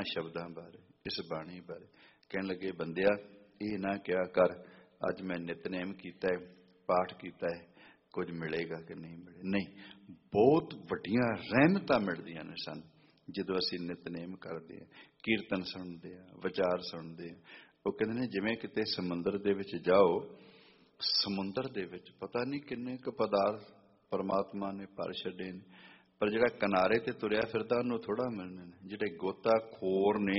शब्दां बारे, इस बाणी बारे। कहन लगे बंदिया ये ना क्या कर अज मैं नितनेम कीता है, पाठ कीता है, कुछ मिलेगा कि नहीं मिले। नहीं, बहुत वड्डियां रहमतां मिलदियां ने सन ਜਦੋਂ ਅਸੀਂ ਨਿਤਨੇਮ ਕਰਦੇ ਹਾਂ, ਕੀਰਤਨ ਸੁਣਦੇ ਹਾਂ, ਵਿਚਾਰ ਸੁਣਦੇ ਹਾਂ। ਉਹ ਕਹਿੰਦੇ ਨੇ ਜਿਵੇਂ ਕਿਤੇ ਸਮੁੰਦਰ ਦੇ ਵਿੱਚ ਜਾਓ, ਸਮੁੰਦਰ ਦੇ ਵਿੱਚ ਪਤਾ ਨਹੀਂ ਕਿੰਨੇ ਕੁ ਪਦਾਰਥ ਪਰਮਾਤਮਾ ਨੇ ਭਰ ਛੱਡੇ ਨੇ, ਪਰ ਜਿਹੜਾ ਕਿਨਾਰੇ ਤੇ ਤੁਰਿਆ ਫਿਰਦਾ ਉਹਨੂੰ ਥੋੜਾ ਮਿਲਣੇ ਨੇ। ਜਿਹੜੇ ਗੋਤਾਖੋਰ ਨੇ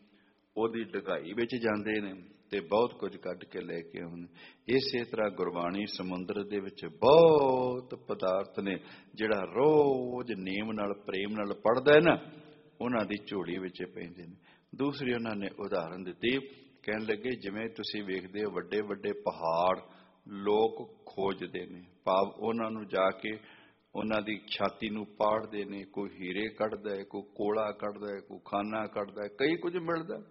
ਉਹਦੀ ਡੂੰਘਾਈ ਵਿੱਚ ਜਾਂਦੇ ਨੇ ਤੇ ਬਹੁਤ ਕੁਝ ਕੱਢ ਕੇ ਲੈ ਕੇ ਆਉਂਦੇ। ਇਸੇ ਤਰ੍ਹਾਂ ਗੁਰਬਾਣੀ ਸਮੁੰਦਰ ਦੇ ਵਿੱਚ ਬਹੁਤ ਪਦਾਰਥ ਨੇ, ਜਿਹੜਾ ਰੋਜ਼ ਨੇਮ ਨਾਲ ਪ੍ਰੇਮ ਨਾਲ ਪੜ੍ਹਦਾ ਹੈ ਨਾ, ਉਹਨਾਂ ਦੀ ਝੋਲੀ ਵਿੱਚ ਪੈਂਦੇ ਨੇ। ਦੂਸਰੀ ਉਹਨਾਂ ਨੇ ਉਦਾਹਰਨ ਦਿੱਤੀ, ਕਹਿਣ ਲੱਗੇ ਜਿਵੇਂ ਤੁਸੀਂ ਵੇਖਦੇ ਹੋ ਵੱਡੇ ਵੱਡੇ ਪਹਾੜ ਲੋਕ ਖੋਜਦੇ ਨੇ, ਭਾਵ ਉਹਨਾਂ ਨੂੰ ਜਾ ਕੇ ਉਹਨਾਂ ਦੀ ਛਾਤੀ ਨੂੰ ਪਾੜਦੇ ਨੇ। ਕੋਈ ਹੀਰੇ ਕੱਢਦਾ ਹੈ, ਕੋਈ ਕੋਲਾ ਕੱਢਦਾ ਹੈ, ਕੋਈ ਖਾਨਾ ਕੱਢਦਾ ਹੈ, ਕਈ ਕੁਝ ਮਿਲਦਾ।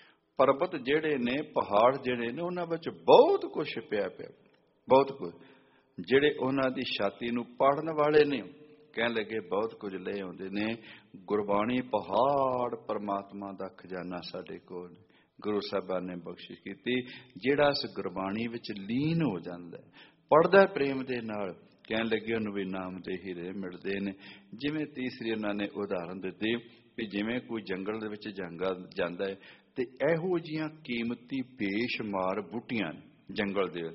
ਪਰਬਤ ਜਿਹੜੇ ਨੇ, ਪਹਾੜ ਜਿਹੜੇ ਨੇ, ਉਹਨਾਂ ਵਿੱਚ ਬਹੁਤ ਕੁਝ ਛਿਪਿਆ ਪਿਆ, ਬਹੁਤ ਕੁਝ। ਜਿਹੜੇ ਉਹਨਾਂ ਦੀ ਛਾਤੀ ਨੂੰ ਪਾੜਨ ਵਾਲੇ ਨੇ, ਕਹਿਣ ਲੱਗੇ ਬਹੁਤ ਕੁਝ ਲੈ ਆਉਂਦੇ ਨੇ। ਗੁਰਬਾਣੀ ਪਹਾੜ ਪਰਮਾਤਮਾ ਦਾ ਖਜ਼ਾਨਾ ਸਾਡੇ ਕੋਲ ਗੁਰੂ ਸਾਹਿਬਾਨ ਨੇ ਬਖਸ਼ਿਸ਼ ਕੀਤੀ। ਜਿਹੜਾ ਇਸ ਗੁਰਬਾਣੀ ਵਿੱਚ ਲੀਨ ਹੋ ਜਾਂਦਾ, ਪੜ੍ਹਦਾ ਪ੍ਰੇਮ ਦੇ ਨਾਲ, ਕਹਿਣ ਲੱਗੇ ਉਹਨੂੰ ਵੀ ਨਾਮ ਦੇ ਹੀਰੇ ਮਿਲਦੇ ਨੇ। ਜਿਵੇਂ ਤੀਸਰੀ ਉਹਨਾਂ ਨੇ ਉਦਾਹਰਨ ਦਿੱਤੀ ਵੀ ਜਿਵੇਂ ਕੋਈ ਜੰਗਲ ਦੇ ਵਿੱਚ ਜਾਂਦਾ ਹੈ ਤੇ ਇਹੋ ਜਿਹੀਆਂ ਕੀਮਤੀ ਬੇਸ਼ੁਮਾਰ ਬੂਟੀਆਂ ਜੰਗਲ ਦੇ,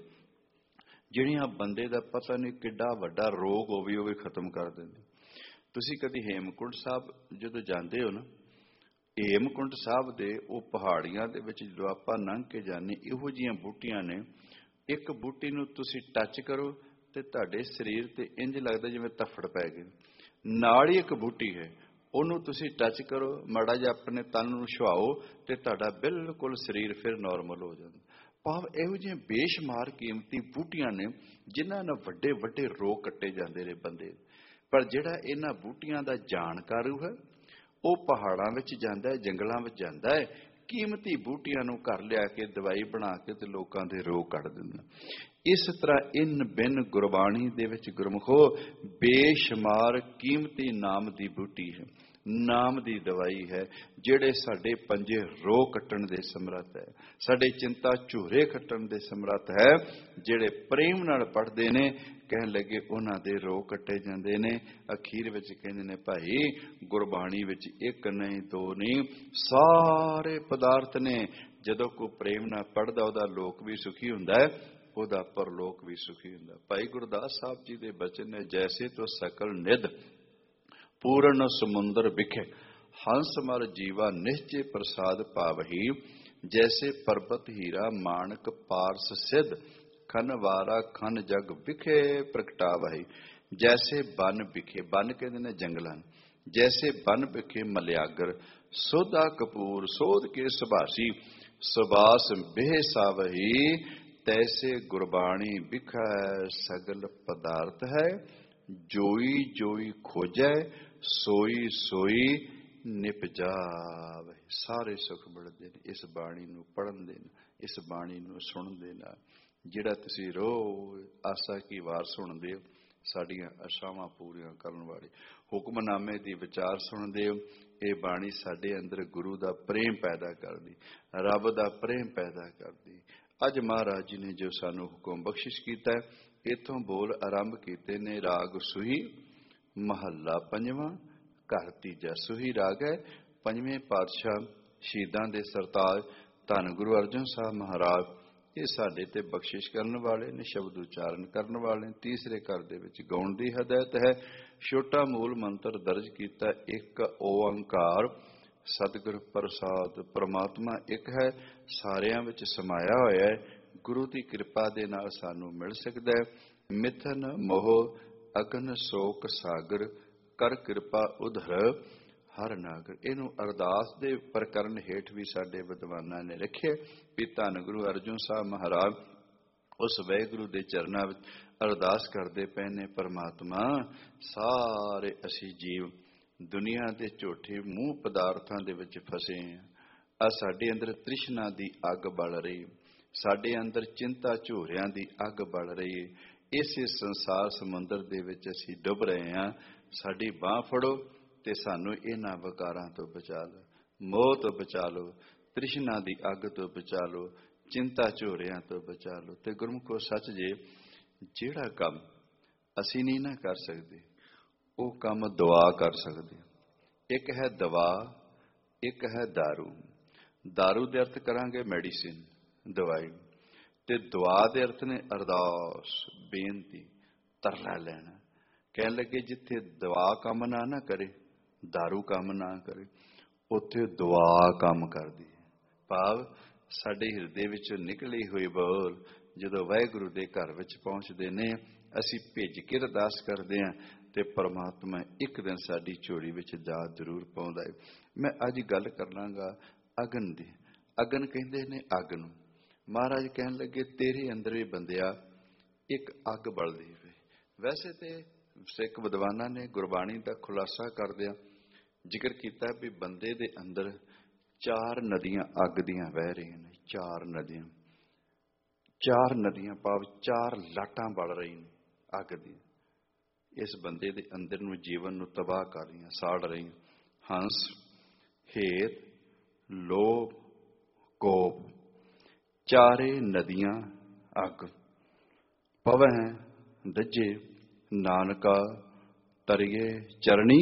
ਜਿਹੜੀਆਂ ਬੰਦੇ ਦਾ ਪਤਾ ਨਹੀਂ ਕਿੱਡਾ ਵੱਡਾ ਰੋਗ ਹੋਵੇ ਉਹ ਵੀ ਖਤਮ ਕਰ ਦਿੰਦੇ। ਤੁਸੀਂ ਕਦੀ ਹੇਮਕੁੰਟ ਸਾਹਿਬ ਜਦੋਂ ਜਾਂਦੇ ਹੋ ਨਾ, ਹੇਮਕੁੰਟ ਸਾਹਿਬ ਦੇ ਉਹ ਪਹਾੜੀਆਂ ਦੇ ਵਿੱਚ ਜਦੋਂ ਆਪਾਂ ਲੰਘ ਕੇ ਜਾਂਦੇ, ਇਹੋ ਜਿਹੀਆਂ ਬੂਟੀਆਂ ਨੇ, ਇੱਕ ਬੂਟੀ ਨੂੰ ਤੁਸੀਂ ਟੱਚ ਕਰੋ ਤੇ ਤੁਹਾਡੇ ਸਰੀਰ ਤੇ ਇੰਝ ਲੱਗਦਾ ਜਿਵੇਂ ਤਫੜ ਪੈ ਗਏ। ਨਾਲ ਹੀ ਇੱਕ ਬੂਟੀ ਹੈ, ਉਹਨੂੰ ਤੁਸੀਂ ਟੱਚ ਕਰੋ, ਮਾੜਾ ਜਿਹਾ ਆਪਣੇ ਤਨ ਨੂੰ ਛੁਹਾਓ ਤੇ ਤੁਹਾਡਾ ਬਿਲਕੁਲ ਸਰੀਰ ਫਿਰ ਨੋਰਮਲ ਹੋ ਜਾਂਦਾ। ਭਾਵ ਇਹੋ ਜਿਹੀਆਂ ਬੇਸ਼ੁਮਾਰ ਕੀਮਤੀ ਬੂਟੀਆਂ ਨੇ ਜਿਨ੍ਹਾਂ ਨਾਲ ਵੱਡੇ ਵੱਡੇ ਰੋਗ ਕੱਟੇ ਜਾਂਦੇ ਨੇ ਬੰਦੇ। ਪਰ ਜਿਹੜਾ ਇਹਨਾਂ ਬੂਟੀਆਂ ਦਾ ਜਾਣਕਾਰੂ ਹੈ ਉਹ ਪਹਾੜਾਂ ਵਿੱਚ ਜਾਂਦਾ ਹੈ, ਜੰਗਲਾਂ ਵਿੱਚ ਜਾਂਦਾ ਹੈ, ਕੀਮਤੀ ਬੂਟੀਆਂ ਨੂੰ ਘਰ ਲਿਆ ਕੇ ਦਵਾਈ ਬਣਾ ਕੇ ਤੇ ਲੋਕਾਂ ਦੇ ਰੋਗ ਕੱਢ ਦਿੰਦਾ। ਇਸ ਤਰ੍ਹਾਂ ਇਨ ਬਿਨ ਗੁਰਬਾਣੀ ਦੇ ਵਿੱਚ ਗੁਰਮੁਖੋ ਬੇਸ਼ੁਮਾਰ ਕੀਮਤੀ ਨਾਮ ਦੀ ਬੂਟੀ ਹੈ, ਨਾਮ ਦੀ ਦਵਾਈ ਹੈ, ਜਿਹੜੇ ਸਾਡੇ ਪੰਜੇ ਰੋਗ ਕੱਟਣ ਦੇ ਸਮਰੱਥ ਹੈ, ਸਾਡੇ ਚਿੰਤਾ ਝੂਰੇ ਕੱਟਣ ਦੇ ਸਮਰੱਥ ਹੈ। ਜਿਹੜੇ ਪ੍ਰੇਮ ਨਾਲ ਪੜ੍ਹਦੇ ਨੇ, ਕਹਿਣ ਲੱਗੇ ਉਹਨਾਂ ਦੇ ਰੋਗ ਕੱਟੇ ਜਾਂਦੇ ਨੇ। ਅਖੀਰ ਵਿੱਚ ਕਹਿੰਦੇ ਨੇ ਭਾਈ ਗੁਰਬਾਣੀ ਵਿੱਚ ਇੱਕ ਨਹੀਂ ਦੋ ਨਹੀਂ ਸਾਰੇ ਪਦਾਰਥ ਨੇ। ਜਦੋਂ ਕੋਈ ਪ੍ਰੇਮ ਨਾਲ ਪੜ੍ਹਦਾ ਉਹਦਾ ਲੋਕ ਵੀ ਸੁਖੀ ਹੁੰਦਾ ਹੈ, ਉਹਦਾ ਪਰਲੋਕ ਵੀ ਸੁਖੀ ਹੁੰਦਾ। ਭਾਈ ਗੁਰਦਾਸ ਸਾਹਿਬ ਜੀ ਦੇ ਬਚਨ ਨੇ, ਜੈਸੇ ਤੋ ਸਕਲ ਨਿਧ ਪੂਰਨ ਸਮੁੰਦਰ ਵਿਖੇ ਹੰਸ ਮਰ ਜੀਵਾ ਨਿਸ਼ਚੇ ਪ੍ਰਸਾਦ ਪਾਵਹੀ। ਜੈਸੇ ਪਰਬਤ ਹੀਰਾ ਮਾਨਕ ਪਾਰਸ ਸਿੱਧ ਖਨ ਵਾਰਾ ਖਨ ਜਗ ਵਿਖੇ ਪ੍ਰਗਟਾਵਹੀ। ਜੈਸੇ ਬਨ ਵਿਖੇ, ਬਨ ਕਹਿੰਦੇ ਨੇ ਜੰਗਲਾਂ, ਜੈਸੇ ਬਨ ਵਿਖੇ ਮਲਿਆਗਰ ਸੋਧਾ ਕਪੂਰ ਸੋਧ ਕੇ ਸੁਭਾਸੀ ਸੁਬਾਸ ਬਿਹ ਸਾਵਹੀ। ਤੈਸੇ ਗੁਰਬਾਣੀ ਵਿਖੈ ਸਗਲ ਪਦਾਰਥ ਹੈ। ਜੋਈ ਜੋਈ ਖੋਜੈ ਸੋਈ ਸੋਈ ਨਿਪਜਾਵੈ। ਸਾਰੇ ਸੁਖ ਮਿਲਦੇ ਨੇ ਇਸ ਬਾਣੀ ਨੂੰ ਪੜ੍ਹਨ ਦੇ ਨਾਲ, ਇਸ ਬਾਣੀ ਨੂੰ ਸੁਣਨ ਦੇ ਨਾਲ। ਜਿਹੜਾ ਤੁਸੀਂ ਰੋਜ਼ ਆਸਾ ਕੀ ਵਾਰ ਸੁਣਦੇ ਹੋ, ਸਾਡੀਆਂ ਆਸ਼ਾਵਾਂ ਪੂਰੀਆਂ ਕਰਨ ਵਾਲੇ ਹੁਕਮਨਾਮੇ ਦੀ ਵਿਚਾਰ ਸੁਣਦੇ ਹੋ, ਇਹ ਬਾਣੀ ਸਾਡੇ ਅੰਦਰ ਗੁਰੂ ਦਾ ਪ੍ਰੇਮ ਪੈਦਾ ਕਰਦੀ, ਰੱਬ ਦਾ ਪ੍ਰੇਮ ਪੈਦਾ ਕਰਦੀ। ਅੱਜ ਮਹਾਰਾਜ ਜੀ ਨੇ ਜੋ ਸਾਨੂੰ ਹੁਕਮ ਬਖਸ਼ਿਸ਼ ਕੀਤਾ, ਇੱਥੋਂ ਬੋਲ ਆਰੰਭ ਕੀਤੇ ਨੇ। ਰਾਗ ਸੂਹੀ ਮਹੱਲਾ ਪੰਜਵਾਂ, ਘਰ ਤੀਜਾ। ਸੂਹੀ ਰਾਗ ਹੈ, ਪੰਜਵੇਂ ਪਾਤਸ਼ਾਹ ਸ਼ਹੀਦਾਂ ਦੇ ਸਰਤਾਜ ਧੰਨ ਗੁਰੂ ਅਰਜਨ ਸਾਹਿਬ ਮਹਾਰਾਜ, ਇਹ ਸਾਡੇ ਤੇ ਬਖਸ਼ਿਸ਼ ਕਰਨ ਵਾਲੇ ਨੇ, ਸ਼ਬਦ ਉਚਾਰਨ ਕਰਨ ਵਾਲੇ ਨੇ। ਤੀਸਰੇ ਘਰ ਦੇ ਵਿੱਚ ਗਾਉਣ ਦੀ ਹਦਾਇਤ ਹੈ। ਛੋਟਾ ਮੂਲ ਮੰਤਰ ਦਰਜ ਕੀਤਾ, ਇੱਕ ਓੰਕਾਰ ਸਤਿਗੁਰ ਪ੍ਰਸਾਦ। ਪਰਮਾਤਮਾ ਇੱਕ ਹੈ, ਸਾਰਿਆਂ ਵਿੱਚ ਸਮਾਇਆ ਹੋਇਆ ਹੈ। ਗੁਰੂ ਦੀ ਕਿਰਪਾ ਦੇ ਨਾਲ ਸਾਨੂੰ ਮਿਲ ਸਕਦਾ ਹੈ। ਮਿਥਨ ਮੋਹ ਅਗਨ ਸੋਕ ਸਾਗਰ ਕਰ ਕਿਰਪਾ ਉਧਰ ਹਰ ਨਾਗਰ। ਇਹਨੂੰ ਅਰਦਾਸ ਦੇ ਪ੍ਰਕਰਨ ਹੇਠ ਵੀ ਸਾਡੇ ਵਿਦਵਾਨਾਂ ਨੇ ਰੱਖਿਆ ਵੀ ਧੰਨ ਗੁਰੂ ਅਰਜਨ ਸਾਹਿਬ ਮਹਾਰਾਜ ਉਸ ਵਾਹਿਗੁਰੂ ਦੇ ਚਰਨਾਂ ਵਿੱਚ ਅਰਦਾਸ ਕਰਦੇ ਪਏ ਨੇ, ਪਰਮਾਤਮਾ ਸਾਰੇ ਅਸੀਂ ਜੀਵ ਦੁਨੀਆ ਦੇ ਝੂਠੇ ਮੂੰਹ ਪਦਾਰਥਾਂ ਦੇ ਵਿੱਚ ਫਸੇ ਆ। ਸਾਡੇ ਅੰਦਰ ਤ੍ਰਿਸ਼ਨਾ ਦੀ ਅੱਗ ਬਲ ਰਹੀ, ਸਾਡੇ ਅੰਦਰ ਚਿੰਤਾ ਝੂਰਿਆਂ ਦੀ ਅੱਗ ਬਲ ਰਹੀ। ਇਸੇ ਸੰਸਾਰ ਸਮੁੰਦਰ ਦੇ ਵਿੱਚ ਅਸੀਂ ਡੁੱਬ ਰਹੇ ਹਾਂ। ਸਾਡੀ ਬਾਂਹ ਫੜੋ ਤੇ ਸਾਨੂੰ ਇਹਨਾਂ ਵਿਕਾਰਾਂ ਤੋਂ ਬਚਾ ਲਓ। ਮੋਹ ਤੋਂ ਬਚਾ ਲਓ, ਤ੍ਰਿਸ਼ਨਾ ਦੀ ਅੱਗ ਤੋਂ ਬਚਾ ਲਓ, ਚਿੰਤਾ ਝੋਰਿਆਂ ਤੋਂ ਬਚਾ ਲਓ। ਤੇ ਗੁਰਮੁਖੋ ਸੱਚ ਜੇ, ਜਿਹੜਾ ਕੰਮ ਅਸੀਂ ਨਹੀਂ ਨਾ ਕਰ ਸਕਦੇ, ਉਹ ਕੰਮ ਦੁਆ ਕਰ ਸਕਦੇ। ਇੱਕ ਹੈ ਦਵਾ, ਇੱਕ ਹੈ ਦਾਰੂ। ਦਾਰੂ ਦੇ ਅਰਥ ਕਰਾਂਗੇ ਮੈਡੀਸਿਨ, ਦਵਾਈ, ਤੇ ਦੁਆ ਦੇ ਅਰਥ ਨੇ ਅਰਦਾਸ, ਬੇਨਤੀ, ਤਰਲਾ ਲੈਣਾ। ਕਹਿਣ ਲੱਗੇ ਜਿੱਥੇ ਦਵਾ ਕੰਮ ਨਾ ਕਰੇ, ਦਾਰੂ ਕੰਮ ਨਾ ਕਰੇ, ਉੱਥੇ ਦੁਆ ਕੰਮ ਕਰਦੀ ਹੈ। ਭਾਵ ਸਾਡੇ ਹਿਰਦੇ ਵਿੱਚੋਂ ਨਿਕਲੀ ਹੋਈ ਬੋਲ ਜਦੋਂ ਵਾਹਿਗੁਰੂ ਦੇ ਘਰ ਵਿੱਚ ਪਹੁੰਚਦੇ ਨੇ, ਅਸੀਂ ਭਿੱਜ ਕੇ ਅਰਦਾਸ ਕਰਦੇ ਹਾਂ ਤੇ ਪਰਮਾਤਮਾ ਇੱਕ ਦਿਨ ਸਾਡੀ ਝੋਲੀ ਵਿੱਚ ਦਾਤ ਜ਼ਰੂਰ ਪਾਉਂਦਾ ਹੈ। ਮੈਂ ਅੱਜ ਗੱਲ ਕਰ ਲਾਂਗਾ ਅਗਨ ਦੀ। ਅਗਨ ਕਹਿੰਦੇ ਨੇ ਅੱਗ ਨੂੰ। ਮਹਾਰਾਜ ਕਹਿਣ ਲੱਗੇ ਤੇਰੇ ਅੰਦਰ ਵੀ ਬੰਦਿਆ ਇੱਕ ਅੱਗ ਬਲਦੀ ਪਈ। ਵੈਸੇ ਤੇ ਸਿੱਖ ਵਿਦਵਾਨਾਂ ਨੇ ਗੁਰਬਾਣੀ ਦਾ ਖੁਲਾਸਾ ਕਰਦਿਆਂ ਜ਼ਿਕਰ ਕੀਤਾ ਵੀ ਬੰਦੇ ਦੇ ਅੰਦਰ 4 ਨਦੀਆਂ ਅੱਗ ਦੀਆਂ ਵਹਿ ਰਹੀਆਂ ਨੇ। 4 ਨਦੀਆਂ, 4 ਨਦੀਆਂ ਭਾਵ 4 ਲਾਟਾਂ ਬਲ ਰਹੀਆਂ ਨੇ ਅੱਗ ਦੀਆਂ। ਇਸ ਬੰਦੇ ਦੇ ਅੰਦਰ ਨੂੰ, ਜੀਵਨ ਨੂੰ ਤਬਾਹ ਕਰ ਰਹੀਆਂ, ਸਾੜ ਰਹੀਆਂ। ਹੰਸ, ਹੇਤ, ਲੋਭ, ਕੋਪ, 4 ਨਦੀਆਂ ਅੱਗ। ਪਵਹਿ ਦੱਜੇ ਨਾਨਕਾ ਤਰੀਏ ਚਰਣੀ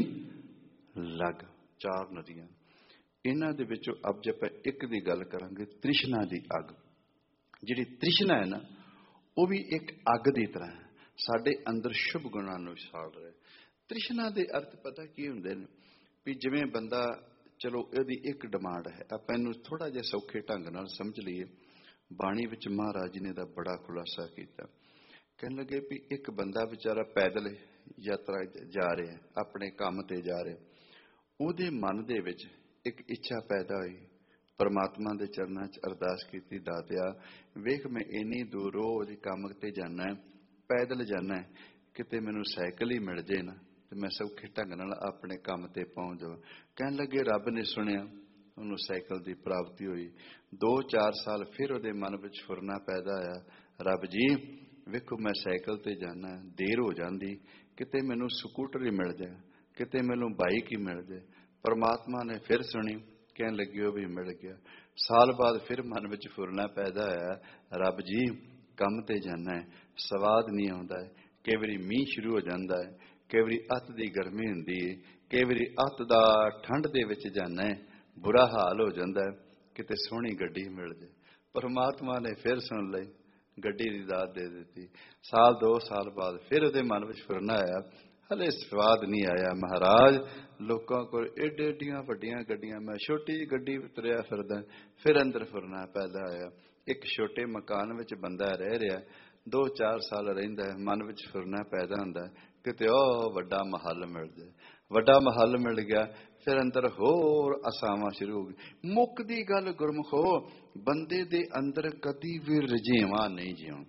ਲੱਗ। 4 ਨਦੀਆਂ। ਇਹਨਾਂ ਦੇ ਵਿੱਚੋਂ ਅੱਜ ਆਪਾਂ ਇੱਕ ਦੀ ਗੱਲ ਕਰਾਂਗੇ, ਤ੍ਰਿਸ਼ਨਾ ਦੀ ਅੱਗ। ਜਿਹੜੀ ਤ੍ਰਿਸ਼ਨਾ ਹੈ ਨਾ, ਉਹ ਵੀ ਇੱਕ ਅੱਗ ਦੀ ਤਰ੍ਹਾਂ ਹੈ, ਸਾਡੇ ਅੰਦਰ ਸ਼ੁਭ ਗੁਣਾਂ ਨੂੰ ਸਾੜ ਰਿਹਾ। ਤ੍ਰਿਸ਼ਨਾ ਦੇ ਅਰਥ ਪਤਾ ਕੀ ਹੁੰਦੇ ਨੇ? ਵੀ ਜਿਵੇਂ ਬੰਦਾ, ਚਲੋ ਇਹਦੀ ਇੱਕ ਡਿਮਾਂਡ ਹੈ, ਆਪਾਂ ਇਹਨੂੰ ਥੋੜਾ ਜਿਹਾ ਸੌਖੇ ਢੰਗ ਨਾਲ ਸਮਝ ਲਈਏ। ਬਾਣੀ ਵਿੱਚ ਮਹਾਰਾਜ ਨੇ ਦਾ ਬੜਾ ਖੁਲਾਸਾ ਕੀਤਾ। ਕਹਿਣ ਲੱਗੇ ਵੀ ਇੱਕ ਬੰਦਾ ਵਿਚਾਰਾ ਪੈਦਲ ਯਾਤਰਾ ਜਾ ਰਿਹਾ, ਆਪਣੇ ਕੰਮ ਤੇ ਜਾ ਰਿਹਾ। ਉਹਦੇ ਮਨ ਦੇ ਵਿੱਚ ਇੱਕ ਇੱਛਾ ਪੈਦਾ ਹੋਈ, ਪਰਮਾਤਮਾ ਦੇ ਚਰਨਾਂ 'ਚ ਅਰਦਾਸ ਕੀਤੀ, ਦਾਤਿਆ ਵੇਖ ਮੈਂ ਇੰਨੀ ਦੂਰ ਰੋਜ਼ ਕੰਮ ਤੇ ਜਾਣਾ, ਪੈਦਲ ਜਾਣਾ, ਕਿਤੇ ਮੈਨੂੰ ਸਾਈਕਲ ਹੀ ਮਿਲ ਜੇ ਨਾ ਤੇ ਮੈਂ ਸੌਖੇ ਢੰਗ ਨਾਲ ਆਪਣੇ ਕੰਮ ਤੇ ਪਹੁੰਚ ਜਾਵਾਂ। ਕਹਿਣ ਲੱਗੇ ਰੱਬ ਨੇ ਸੁਣਿਆ, ਉਹਨੂੰ ਸਾਈਕਲ ਦੀ ਪ੍ਰਾਪਤੀ ਹੋਈ। 2-4 ਸਾਲ ਫਿਰ ਉਹਦੇ ਮਨ ਵਿੱਚ ਫੁਰਨਾ ਪੈਦਾ ਆਇਆ, ਰੱਬ ਜੀ ਵੇਖੋ ਮੈਂ ਸਾਈਕਲ ਤੇ ਜਾਣਾ, ਦੇਰ ਹੋ ਜਾਂਦੀ, ਕਿਤੇ ਮੈਨੂੰ ਸਕੂਟਰ ਹੀ ਮਿਲ ਜਾਏ, ਕਿਤੇ ਮੈਨੂੰ ਬਾਈਕ ਹੀ ਮਿਲ ਜਾਏ। ਪਰਮਾਤਮਾ ਨੇ ਫਿਰ ਸੁਣੀ, ਕਹਿਣ ਲੱਗੀ ਉਹ ਵੀ ਮਿਲ ਗਿਆ। ਸਾਲ ਬਾਅਦ ਫਿਰ ਮਨ ਵਿੱਚ ਫੁਰਨਾ ਪੈਦਾ ਹੋਇਆ, ਰੱਬ ਜੀ ਕੰਮ ਤੇ ਜਾਣਾ ਹੈ, ਸਵਾਦ ਨਹੀਂ ਆਉਂਦਾ ਹੈ, ਕਈ ਵਾਰੀ ਮੀਂਹ ਸ਼ੁਰੂ ਹੋ ਜਾਂਦਾ ਹੈ, ਕਈ ਵਾਰੀ ਅੱਤ ਦੀ ਗਰਮੀ ਹੁੰਦੀ ਹੈ, ਕਈ ਵਾਰੀ ਅੱਤ ਦਾ ਠੰਡ ਦੇ ਵਿੱਚ ਜਾਣਾ ਹੈ, ਬੁਰਾ ਹਾਲ ਹੋ ਜਾਂਦਾ ਹੈ, ਕਿਤੇ ਸੋਹਣੀ ਗੱਡੀ ਮਿਲ ਜਾਏ। ਪਰਮਾਤਮਾ ਨੇ ਫਿਰ ਸੁਣ ਲਈ, ਗੱਡੀ ਦੀ ਦਾਤ ਦੇ ਦਿੱਤੀ। 1-2 ਸਾਲ ਬਾਅਦ ਫਿਰ ਉਹਦੇ ਮਨ ਵਿੱਚ ਫੁਰਨਾ ਆਇਆ, ਹਲੇ ਸਵਾਦ ਨਹੀਂ ਆਇਆ ਮਹਾਰਾਜ, ਲੋਕਾਂ ਕੋਲ ਏਡੀਆਂ ਵੱਡੀਆਂ ਗੱਡੀਆਂ, ਮੈਂ ਛੋਟੀ ਜਿਹੀ ਗੱਡੀ ਤੁਰਿਆ ਫਿਰਦਾ। ਫਿਰ ਅੰਦਰ ਫੁਰਨਾ ਪੈਦਾ ਹੋਇਆ। ਇੱਕ ਛੋਟੇ ਮਕਾਨ ਵਿੱਚ ਬੰਦਾ ਰਹਿ ਰਿਹਾ, 2-4 ਸਾਲ ਰਹਿੰਦਾ, ਮਨ ਵਿੱਚ ਫੁਰਨਾ ਪੈਦਾ ਹੁੰਦਾ, ਕਿਤੇ ਉਹ ਵੱਡਾ ਮਹੱਲ ਮਿਲ ਜਾਏ। ਵੱਡਾ ਮਹੱਲ ਮਿਲ ਗਿਆ, ਫਿਰ ਅੰਦਰ ਹੋਰ ਆਸਾਵਾਂ ਸ਼ੁਰੂ ਹੋ ਗਈ। ਮੁੱਕਦੀ ਗੱਲ ਗੁਰਮੁਖੋ, ਬੰਦੇ ਦੇ ਅੰਦਰ ਕਦੀ ਵੀ ਰਜੇਵਾਂ ਨਹੀਂ ਜਿਉਣ।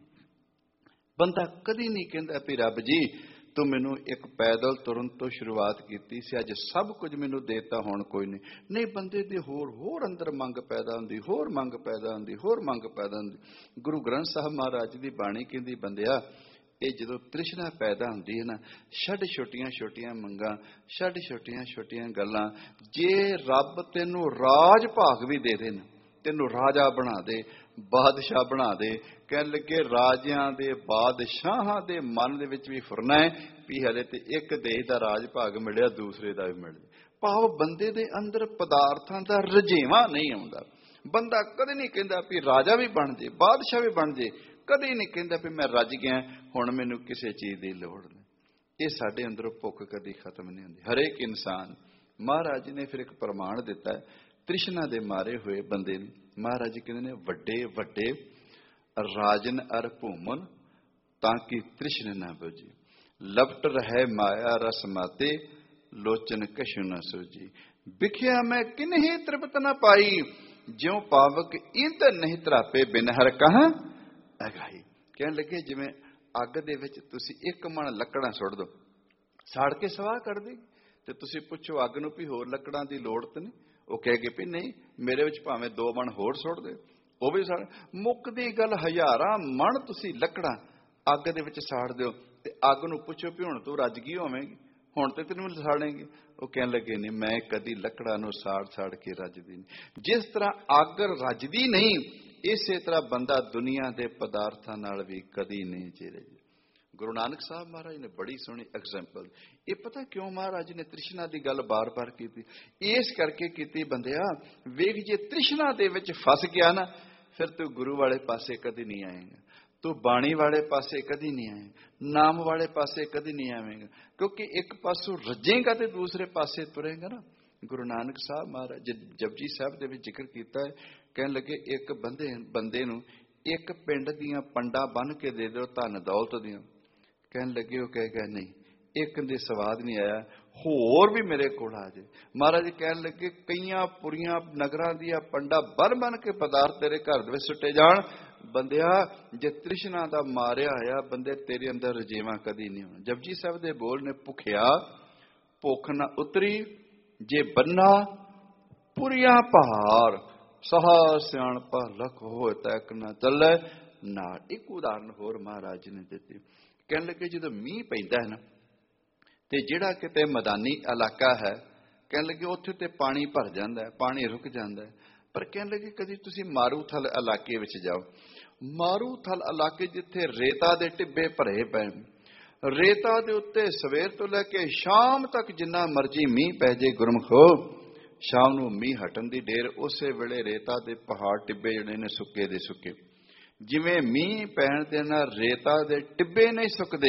ਬੰਦਾ ਕਦੀ ਨਹੀਂ ਕਹਿੰਦਾ ਵੀ ਰੱਬ ਜੀ ਤੂੰ ਮੈਨੂੰ ਇੱਕ ਪੈਦਲ ਤੁਰਨ ਤੋਂ ਸ਼ੁਰੂਆਤ ਕੀਤੀ ਸੀ, ਅੱਜ ਸਭ ਕੁਝ ਮੈਨੂੰ ਦੇਤਾ, ਹੁਣ ਕੋਈ ਨਹੀਂ। ਨਹੀਂ, ਬੰਦੇ ਦੇ ਹੋਰ ਅੰਦਰ ਮੰਗ ਪੈਦਾ ਹੁੰਦੀ, ਹੋਰ ਮੰਗ ਪੈਦਾ ਹੁੰਦੀ, ਹੋਰ ਮੰਗ ਪੈਦਾ ਹੁੰਦੀ। ਗੁਰੂ ਗ੍ਰੰਥ ਸਾਹਿਬ ਮਹਾਰਾਜ ਦੀ ਬਾਣੀ ਕਹਿੰਦੀ, ਬੰਦਿਆ ਇਹ ਜਦੋਂ ਤ੍ਰਿਸ਼ਨਾ ਪੈਦਾ ਹੁੰਦੀ ਹੈ ਨਾ, ਛੱਡ ਛੋਟੀਆਂ ਮੰਗਾਂ, ਛੱਡ ਛੋਟੀਆਂ ਗੱਲਾਂ। ਜੇ ਰੱਬ ਤੈਨੂੰ ਰਾਜ ਭਾਗ ਵੀ ਦੇ ਦੇਣ, ਤੈਨੂੰ ਰਾਜਾ ਬਣਾ ਦੇ, ਬਾਦਸ਼ਾਹ ਬਣਾ ਦੇ, ਕਹਿਣ ਲੱਗੇ ਰਾਜਿਆਂ ਦੇ ਬਾਦਸ਼ਾਹਾਂ ਦੇ ਮਨ ਦੇ ਵਿੱਚ ਵੀ ਫੁਰਨਾ ਹੈ ਵੀ ਹਲੇ ਤੇ ਇੱਕ ਦੇਸ਼ ਦਾ ਰਾਜ ਭਾਗ ਮਿਲਿਆ, ਦੂਸਰੇ ਦਾ ਵੀ ਮਿਲ ਜਾਏ। ਭਾਵ ਬੰਦੇ ਦੇ ਅੰਦਰ ਪਦਾਰਥਾਂ ਦਾ ਰਜੇਵਾਂ ਨਹੀਂ ਆਉਂਦਾ। ਬੰਦਾ ਕਦੇ ਨਹੀਂ ਕਹਿੰਦਾ ਵੀ ਰਾਜਾ ਵੀ ਬਣ ਜੇ, ਬਾਦਸ਼ਾਹ ਵੀ ਬਣ ਜੇ, ਕਦੇ ਨਹੀਂ ਕਹਿੰਦਾ ਵੀ ਮੈਂ ਰੱਜ ਗਿਆ, ਹੁਣ ਮੈਨੂੰ ਕਿਸੇ ਚੀਜ਼ ਦੀ ਲੋੜ ਨਹੀਂ। ਇਹ ਸਾਡੇ ਅੰਦਰੋਂ ਭੁੱਖ ਕਦੀ ਖਤਮ ਨਹੀਂ ਹੁੰਦੀ। ਹਰੇਕ ਇਨਸਾਨ, ਮਹਾਰਾਜ ਨੇ ਫਿਰ ਇੱਕ ਪ੍ਰਮਾਣ ਦਿੱਤਾ ਹੈ ਤ੍ਰਿਸ਼ਨਾ ਦੇ ਮਾਰੇ ਹੋਏ ਬੰਦੇ ਨੂੰ। ਮਹਾਰਾਜ ਕਹਿੰਦੇ ਨੇ, ਵੱਡੇ ਵੱਡੇ ਰਾਜਨ ਅਰ ਭੂਮਨ ਤਾਂ ਕਿ ਤ੍ਰਿਸ਼ਨ ਨਾ ਬੁਝੀ, ਲਪਟ ਰਹਿ ਮਾਇਆ ਰਸ ਮਾਤੇ, ਲੋਚਨ ਕਛੁ ਨ ਸੂਝੀ। ਵਿਖਿਆ ਮੈਂ ਕਿਨਹੀ ਤ੍ਰਿਪਤ ਨ ਪਾਈ, ਜਿਉ ਪਾਵਕ ਇੰਦ ਨਹੀਂ ਤਰਾਪੇ, ਬਿਨ ਹਰ ਕਹਾਂ ਅਗਾਈ। ਕਹਿਣ ਲੱਗੇ ਜਿਵੇਂ ਅੱਗ ਦੇ ਵਿੱਚ ਤੁਸੀਂ ਇੱਕ ਮਣ ਲੱਕੜਾਂ ਸੁੱਟ ਦਿਓ, ਸਾੜ ਕੇ ਸਵਾਹ ਕਰ ਦੇ, ਤੇ ਤੁਸੀਂ ਪੁੱਛੋ ਅੱਗ ਨੂੰ ਵੀ ਹੋਰ ਲੱਕੜਾਂ ਦੀ ਲੋੜ ਤਾਂ ਨਹੀਂ? ਉਹ ਕਹੇਗੀ ਵੀ ਨਹੀਂ, ਮੇਰੇ ਵਿੱਚ ਭਾਵੇਂ 2 ਮਣ ਹੋਰ ਸੁੱਟ ਦੇ, ਉਹ ਵੀ ਸਾੜ। ਮੁੱਕਦੀ ਗੱਲ, 1000 ਮਣ ਤੁਸੀਂ ਲੱਕੜਾਂ ਅੱਗ ਦੇ ਵਿੱਚ ਸਾੜ ਦਿਓ ਤੇ ਅੱਗ ਨੂੰ ਪੁੱਛੋ ਵੀ ਹੁਣ ਤੂੰ ਰੱਜ ਗਈ ਹੋਵੇਂਗੀ? ਹੁਣ ਤੇ ਤੈਨੂੰ ਸਾੜेंगे। ਉਹ ਕਹਿਣ ਲੱਗੇ ਨਹੀਂ, ਮੈਂ ਕਦੀ ਲੱਕੜਾਂ ਨੂੰ ਸਾੜ ਕੇ ਰੱਜਦੀ ਨਹੀਂ। ਜਿਸ ਤਰ੍ਹਾਂ ਅੱਗ ਰੱਜਦੀ ਨਹੀਂ, ਇਸੇ ਤਰ੍ਹਾਂ ਬੰਦਾ ਦੁਨੀਆ ਦੇ ਪਦਾਰਥਾਂ ਨਾਲ ਵੀ ਕਦੀ ਨਹੀਂ ਚਿਰੇ। ਗੁਰੂ ਨਾਨਕ ਸਾਹਿਬ ਮਹਾਰਾਜ ਨੇ ਬੜੀ ਸੋਹਣੀ ਐਗਜ਼ਾਮਪਲ। ਇਹ ਪਤਾ ਕਿਉਂ ਮਹਾਰਾਜ ਨੇ ਤ੍ਰਿਸ਼ਨਾ ਦੀ ਗੱਲ ਬਾਰ-ਬਾਰ ਕੀਤੀ? ਇਸ ਕਰਕੇ ਕੀਤੀ, ਬੰਦਿਆ ਵੇਖ, ਜੇ ਤ੍ਰਿਸ਼ਨਾ ਦੇ ਵਿੱਚ ਫਸ ਗਿਆ ਨਾ, ਫਿਰ ਤੂੰ ਗੁਰੂ ਵਾਲੇ ਪਾਸੇ ਕਦੀ ਨਹੀਂ ਆਏਗਾ, ਤੂੰ ਬਾਣੀ ਵਾਲੇ ਪਾਸੇ ਕਦੀ ਨਹੀਂ ਆਏਗਾ, ਨਾਮ ਵਾਲੇ ਪਾਸੇ ਕਦੀ ਨਹੀਂ ਆਵੇਂਗਾ। ਕਿਉਂਕਿ ਇੱਕ ਪਾਸੋਂ ਰੱਜੇਗਾ ਤੇ ਦੂਸਰੇ ਪਾਸੇ ਤੁਰੇਗਾ ਨਾ। ਗੁਰੂ ਨਾਨਕ ਸਾਹਿਬ ਮਹਾਰਾਜ ਜਪਜੀ ਸਾਹਿਬ ਦੇ ਵਿੱਚ ਜ਼ਿਕਰ ਕੀਤਾ ਹੈ, ਕਹਿਣ ਲੱਗੇ ਇੱਕ ਬੰਦੇ ਨੂੰ ਇੱਕ ਪਿੰਡ ਦੀਆਂ ਪੰਡਾਂ ਬੰਨ੍ਹ ਕੇ ਦੇ ਦਿਓ ਧਨ ਦੌਲਤ ਦੀਆਂ। ਕਹਿਣ ਲੱਗੇ, ਉਹ ਕਹੇਗਾ ਨਹੀਂ, ਇੱਕ ਦੇ ਸਵਾਦ ਨਹੀਂ ਆਇਆ, ਹੋਰ ਵੀ ਮੇਰੇ ਕੋਲ ਆ ਜਾਏ। ਮਹਾਰਾਜ ਕਹਿਣ ਲੱਗੇ, ਕਈਆਂ ਪੁਰੀਆਂ ਨਗਰਾਂ ਦੀਆਂ ਪੰਡਾਂ ਬੰਨ ਕੇ ਪਦਾਰਥ ਤੇਰੇ ਘਰ ਦੇ ਵਿੱਚ ਸੁੱਟੇ ਜਾਣ, ਬੰਦਿਆ ਜੇ ਤ੍ਰਿਸ਼ਨਾ ਦਾ ਮਾਰਿਆ ਹੋਇਆ ਬੰਦੇ, ਤੇਰੇ ਅੰਦਰ ਰਜੇਵਾਂ ਕਦੀ ਨਹੀਂ ਹੋਣਾ। ਜਪਜੀ ਸਾਹਿਬ ਦੇ ਬੋਲ ਨੇ, ਭੁਖਿਆ ਭੁੱਖ ਨਾ ਉਤਰੀ, ਜੇ ਬੰਨਾ ਪੁਰੀਆਂ ਪਹਾੜ, ਸਹਾ ਸਿਆਣਪਾ ਲਖ ਹੋਏ ਤੈਕ ਨਾ ਚੱਲੇ ਨਾਲ। ਇੱਕ ਉਦਾਹਰਨ ਹੋਰ ਮਹਾਰਾਜ ਨੇ ਦਿੱਤੀ। ਕਹਿਣ ਲੱਗੇ, ਜਦੋਂ ਮੀਂਹ ਪੈਂਦਾ ਹੈ ਨਾ, ਤੇ ਜਿਹੜਾ ਕਿਤੇ ਮੈਦਾਨੀ ਇਲਾਕਾ ਹੈ, ਕਹਿਣ ਲੱਗੇ ਉੱਥੇ ਤੇ ਪਾਣੀ ਭਰ ਜਾਂਦਾ ਹੈ, ਪਾਣੀ ਰੁਕ ਜਾਂਦਾ ਹੈ। ਪਰ ਕਹਿਣ ਲੱਗੇ ਕਦੀ ਤੁਸੀਂ ਮਾਰੂਥਲ ਇਲਾਕੇ ਵਿੱਚ ਜਾਓ, ਮਾਰੂਥਲ ਇਲਾਕੇ ਜਿੱਥੇ ਰੇਤਾ ਦੇ ਟਿੱਬੇ ਭਰੇ ਪਏ, ਰੇਤਾ ਦੇ ਉੱਤੇ ਸਵੇਰ ਤੋਂ ਲੈ ਕੇ ਸ਼ਾਮ ਤੱਕ ਜਿੰਨਾ ਮਰਜੀ ਮੀਂਹ ਪੈ ਜੇ ਗੁਰਮਖੋ, ਸ਼ਾਮ ਨੂੰ ਮੀਂਹ ਹਟਣ ਦੀ ਢੇਰ, ਉਸੇ ਵੇਲੇ ਰੇਤਾ ਦੇ ਪਹਾੜ ਟਿੱਬੇ ਜਿਹੜੇ ਨੇ ਸੁੱਕੇ ਦੇ ਸੁੱਕੇ। ਜਿਵੇਂ ਮੀਂਹ ਪੈਣ ਦੇ ਨਾਲ ਰੇਤਾ ਦੇ ਟਿੱਬੇ ਨਹੀਂ ਸੁੱਕਦੇ,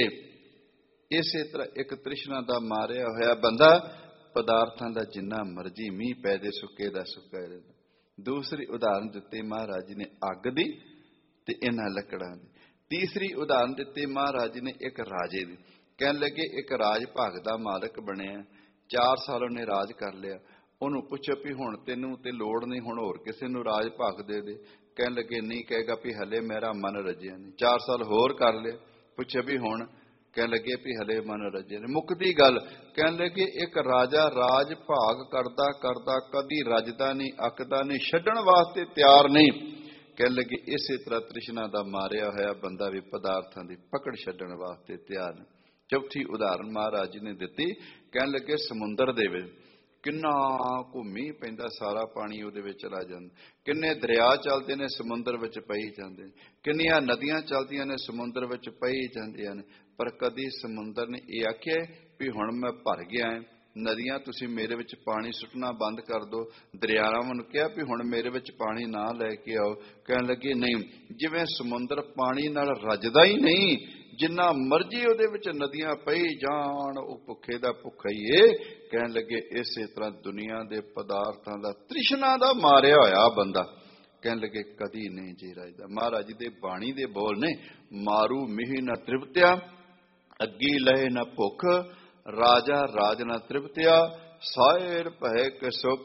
ਇਸੇ ਤਰ੍ਹਾਂ ਇੱਕ ਤ੍ਰਿਸ਼ਨਾ ਦਾ ਮਾਰਿਆ ਹੋਇਆ ਬੰਦਾ ਪਦਾਰਥਾਂ ਦਾ ਜਿੰਨਾ ਮਰਜੀ ਮੀਂਹ ਪੈ ਦੇ ਸੁੱਕੇ ਦਾ ਸੁੱਕਾ ਰਹਿੰਦਾ। ਦੂਸਰੀ ਉਦਾਹਰਨ ਦਿੱਤੀ ਮਹਾਰਾਜ ਨੇ ਅੱਗ ਦੀ ਤੇ ਇਹਨਾਂ ਲੱਕੜਾਂ ਦੀ। ਤੀਸਰੀ ਉਦਾਹਰਨ ਦਿੱਤੀ ਮਹਾਰਾਜ ਨੇ ਇੱਕ ਰਾਜੇ ਦੀ। ਕਹਿਣ ਲੱਗੇ, ਇੱਕ ਰਾਜ ਭਾਗ ਦਾ ਮਾਲਕ ਬਣਿਆ, 4 ਸਾਲ ਉਹਨੇ ਰਾਜ ਕਰ ਲਿਆ। ਉਹਨੂੰ ਪੁੱਛੋ ਵੀ ਹੁਣ ਤੈਨੂੰ ਤੇ ਲੋੜ ਨਹੀਂ, ਹੁਣ ਹੋਰ ਕਿਸੇ ਨੂੰ ਰਾਜ ਭਾਗ ਦੇ ਦੇ। ਕਹਿਣ ਲੱਗੇ ਨਹੀਂ, ਕਹੇਗਾ ਵੀ ਹਲੇ ਮੇਰਾ ਮਨ ਰੱਜਿਆ ਨਹੀਂ। 4 ਸਾਲ ਹੋਰ ਕਰ ਲਿਆ, ਪੁੱਛੇ ਵੀ ਹੁਣ, ਕਹਿਣ ਲੱਗੇ ਵੀ ਹਲੇ ਮਨ ਰੱਜਿਆ ਨਹੀਂ। ਮੁੱਕਦੀ ਗੱਲ। ਕਹਿਣ ਲੱਗੇ, ਇੱਕ ਰਾਜਾ ਰਾਜ ਭਾਗ ਕਰਦਾ ਕਰਦਾ ਕਦੀ ਰੱਜਦਾ ਨਹੀਂ, ਅੱਕਦਾ ਨਹੀਂ, ਛੱਡਣ ਵਾਸਤੇ ਤਿਆਰ ਨਹੀਂ। ਕਹਿਣ ਲੱਗੇ, ਇਸੇ ਤਰ੍ਹਾਂ ਤ੍ਰਿਸ਼ਨਾ ਦਾ ਮਾਰਿਆ ਹੋਇਆ ਬੰਦਾ ਵੀ ਪਦਾਰਥਾਂ ਦੀ ਪਕੜ ਛੱਡਣ ਵਾਸਤੇ ਤਿਆਰ ਨਹੀਂ। ਚੌਥੀ ਉਦਾਹਰਨ ਮਹਾਰਾਜ ਨੇ ਦਿੱਤੀ। ਕਹਿਣ ਲੱਗੇ, ਸਮੁੰਦਰ ਦੇ ਵਿੱਚ ਕਿੰਨਾ ਕੁ ਮੀਂਹ ਪੈਂਦਾ, ਸਾਰਾ ਪਾਣੀ ਉਹਦੇ ਵਿੱਚ ਚਲਾ ਜਾਂਦਾ। ਕਿੰਨੇ ਦਰਿਆ ਚੱਲਦੇ ਨੇ, ਸਮੁੰਦਰ ਵਿੱਚ ਪਈ ਜਾਂਦੇ। ਕਿੰਨੀਆਂ ਨਦੀਆਂ ਚੱਲਦੀਆਂ ਨੇ, ਸਮੁੰਦਰ ਵਿੱਚ ਪਈ ਜਾਂਦੀਆਂ ਨੇ। ਪਰ ਕਦੀ ਸਮੁੰਦਰ ਨੇ ਇਹ ਆਖਿਆ ਵੀ ਹੁਣ ਮੈਂ ਭਰ ਗਿਆ ਹਾਂ, ਨਦੀਆਂ ਤੁਸੀਂ ਮੇਰੇ ਵਿੱਚ ਪਾਣੀ ਸੁੱਟਣਾ ਬੰਦ ਕਰ ਦਿਓ। ਦਰਿਆਵਾਂ ਨੂੰ ਕਿਹਾ ਵੀ ਹੁਣ ਮੇਰੇ ਵਿੱਚ ਪਾਣੀ ਨਾ ਲੈ ਕੇ ਆਓ। ਕਹਿਣ ਲੱਗੇ ਨਹੀਂ, ਜਿਵੇਂ ਸਮੁੰਦਰ ਪਾਣੀ ਨਾਲ ਰੱਜਦਾ ਹੀ ਨਹੀਂ, ਜਿੰਨਾ ਮਰਜੀ ਉਹਦੇ ਵਿੱਚ ਨਦੀਆਂ ਪਈ ਜਾਣ, ਉਹ ਭੁੱਖੇ ਦਾ ਭੁੱਖਾ ਹੀ ਏ। ਕਹਿਣ ਲੱਗੇ, ਇਸੇ ਤਰ੍ਹਾਂ ਦੁਨੀਆ ਦੇ ਪਦਾਰਥਾਂ ਦਾ ਤ੍ਰਿਸ਼ਨਾ ਦਾ ਮਾਰਿਆ ਹੋਇਆ ਬੰਦਾ, ਕਹਿਣ ਲੱਗੇ ਕਦੀ ਨਹੀਂ ਜੀ ਰੱਜਦਾ। ਮਹਾਰਾਜ ਦੇ ਬਾਣੀ ਦੇ ਬੋਲ ਨੇ, ਮਾਰੂ ਮਿਹੀ ਨਾ ਤ੍ਰਿਪਤਿਆ, ਅੱਗੀ ਲਹੇ ਨਾ ਭੁੱਖ, ਰਾਜਾ ਰਾਜ ਨਾ ਤ੍ਰਿਪਤਿਆ, ਸਾਇਰ ਭੈ ਕੇ ਸੁਖ,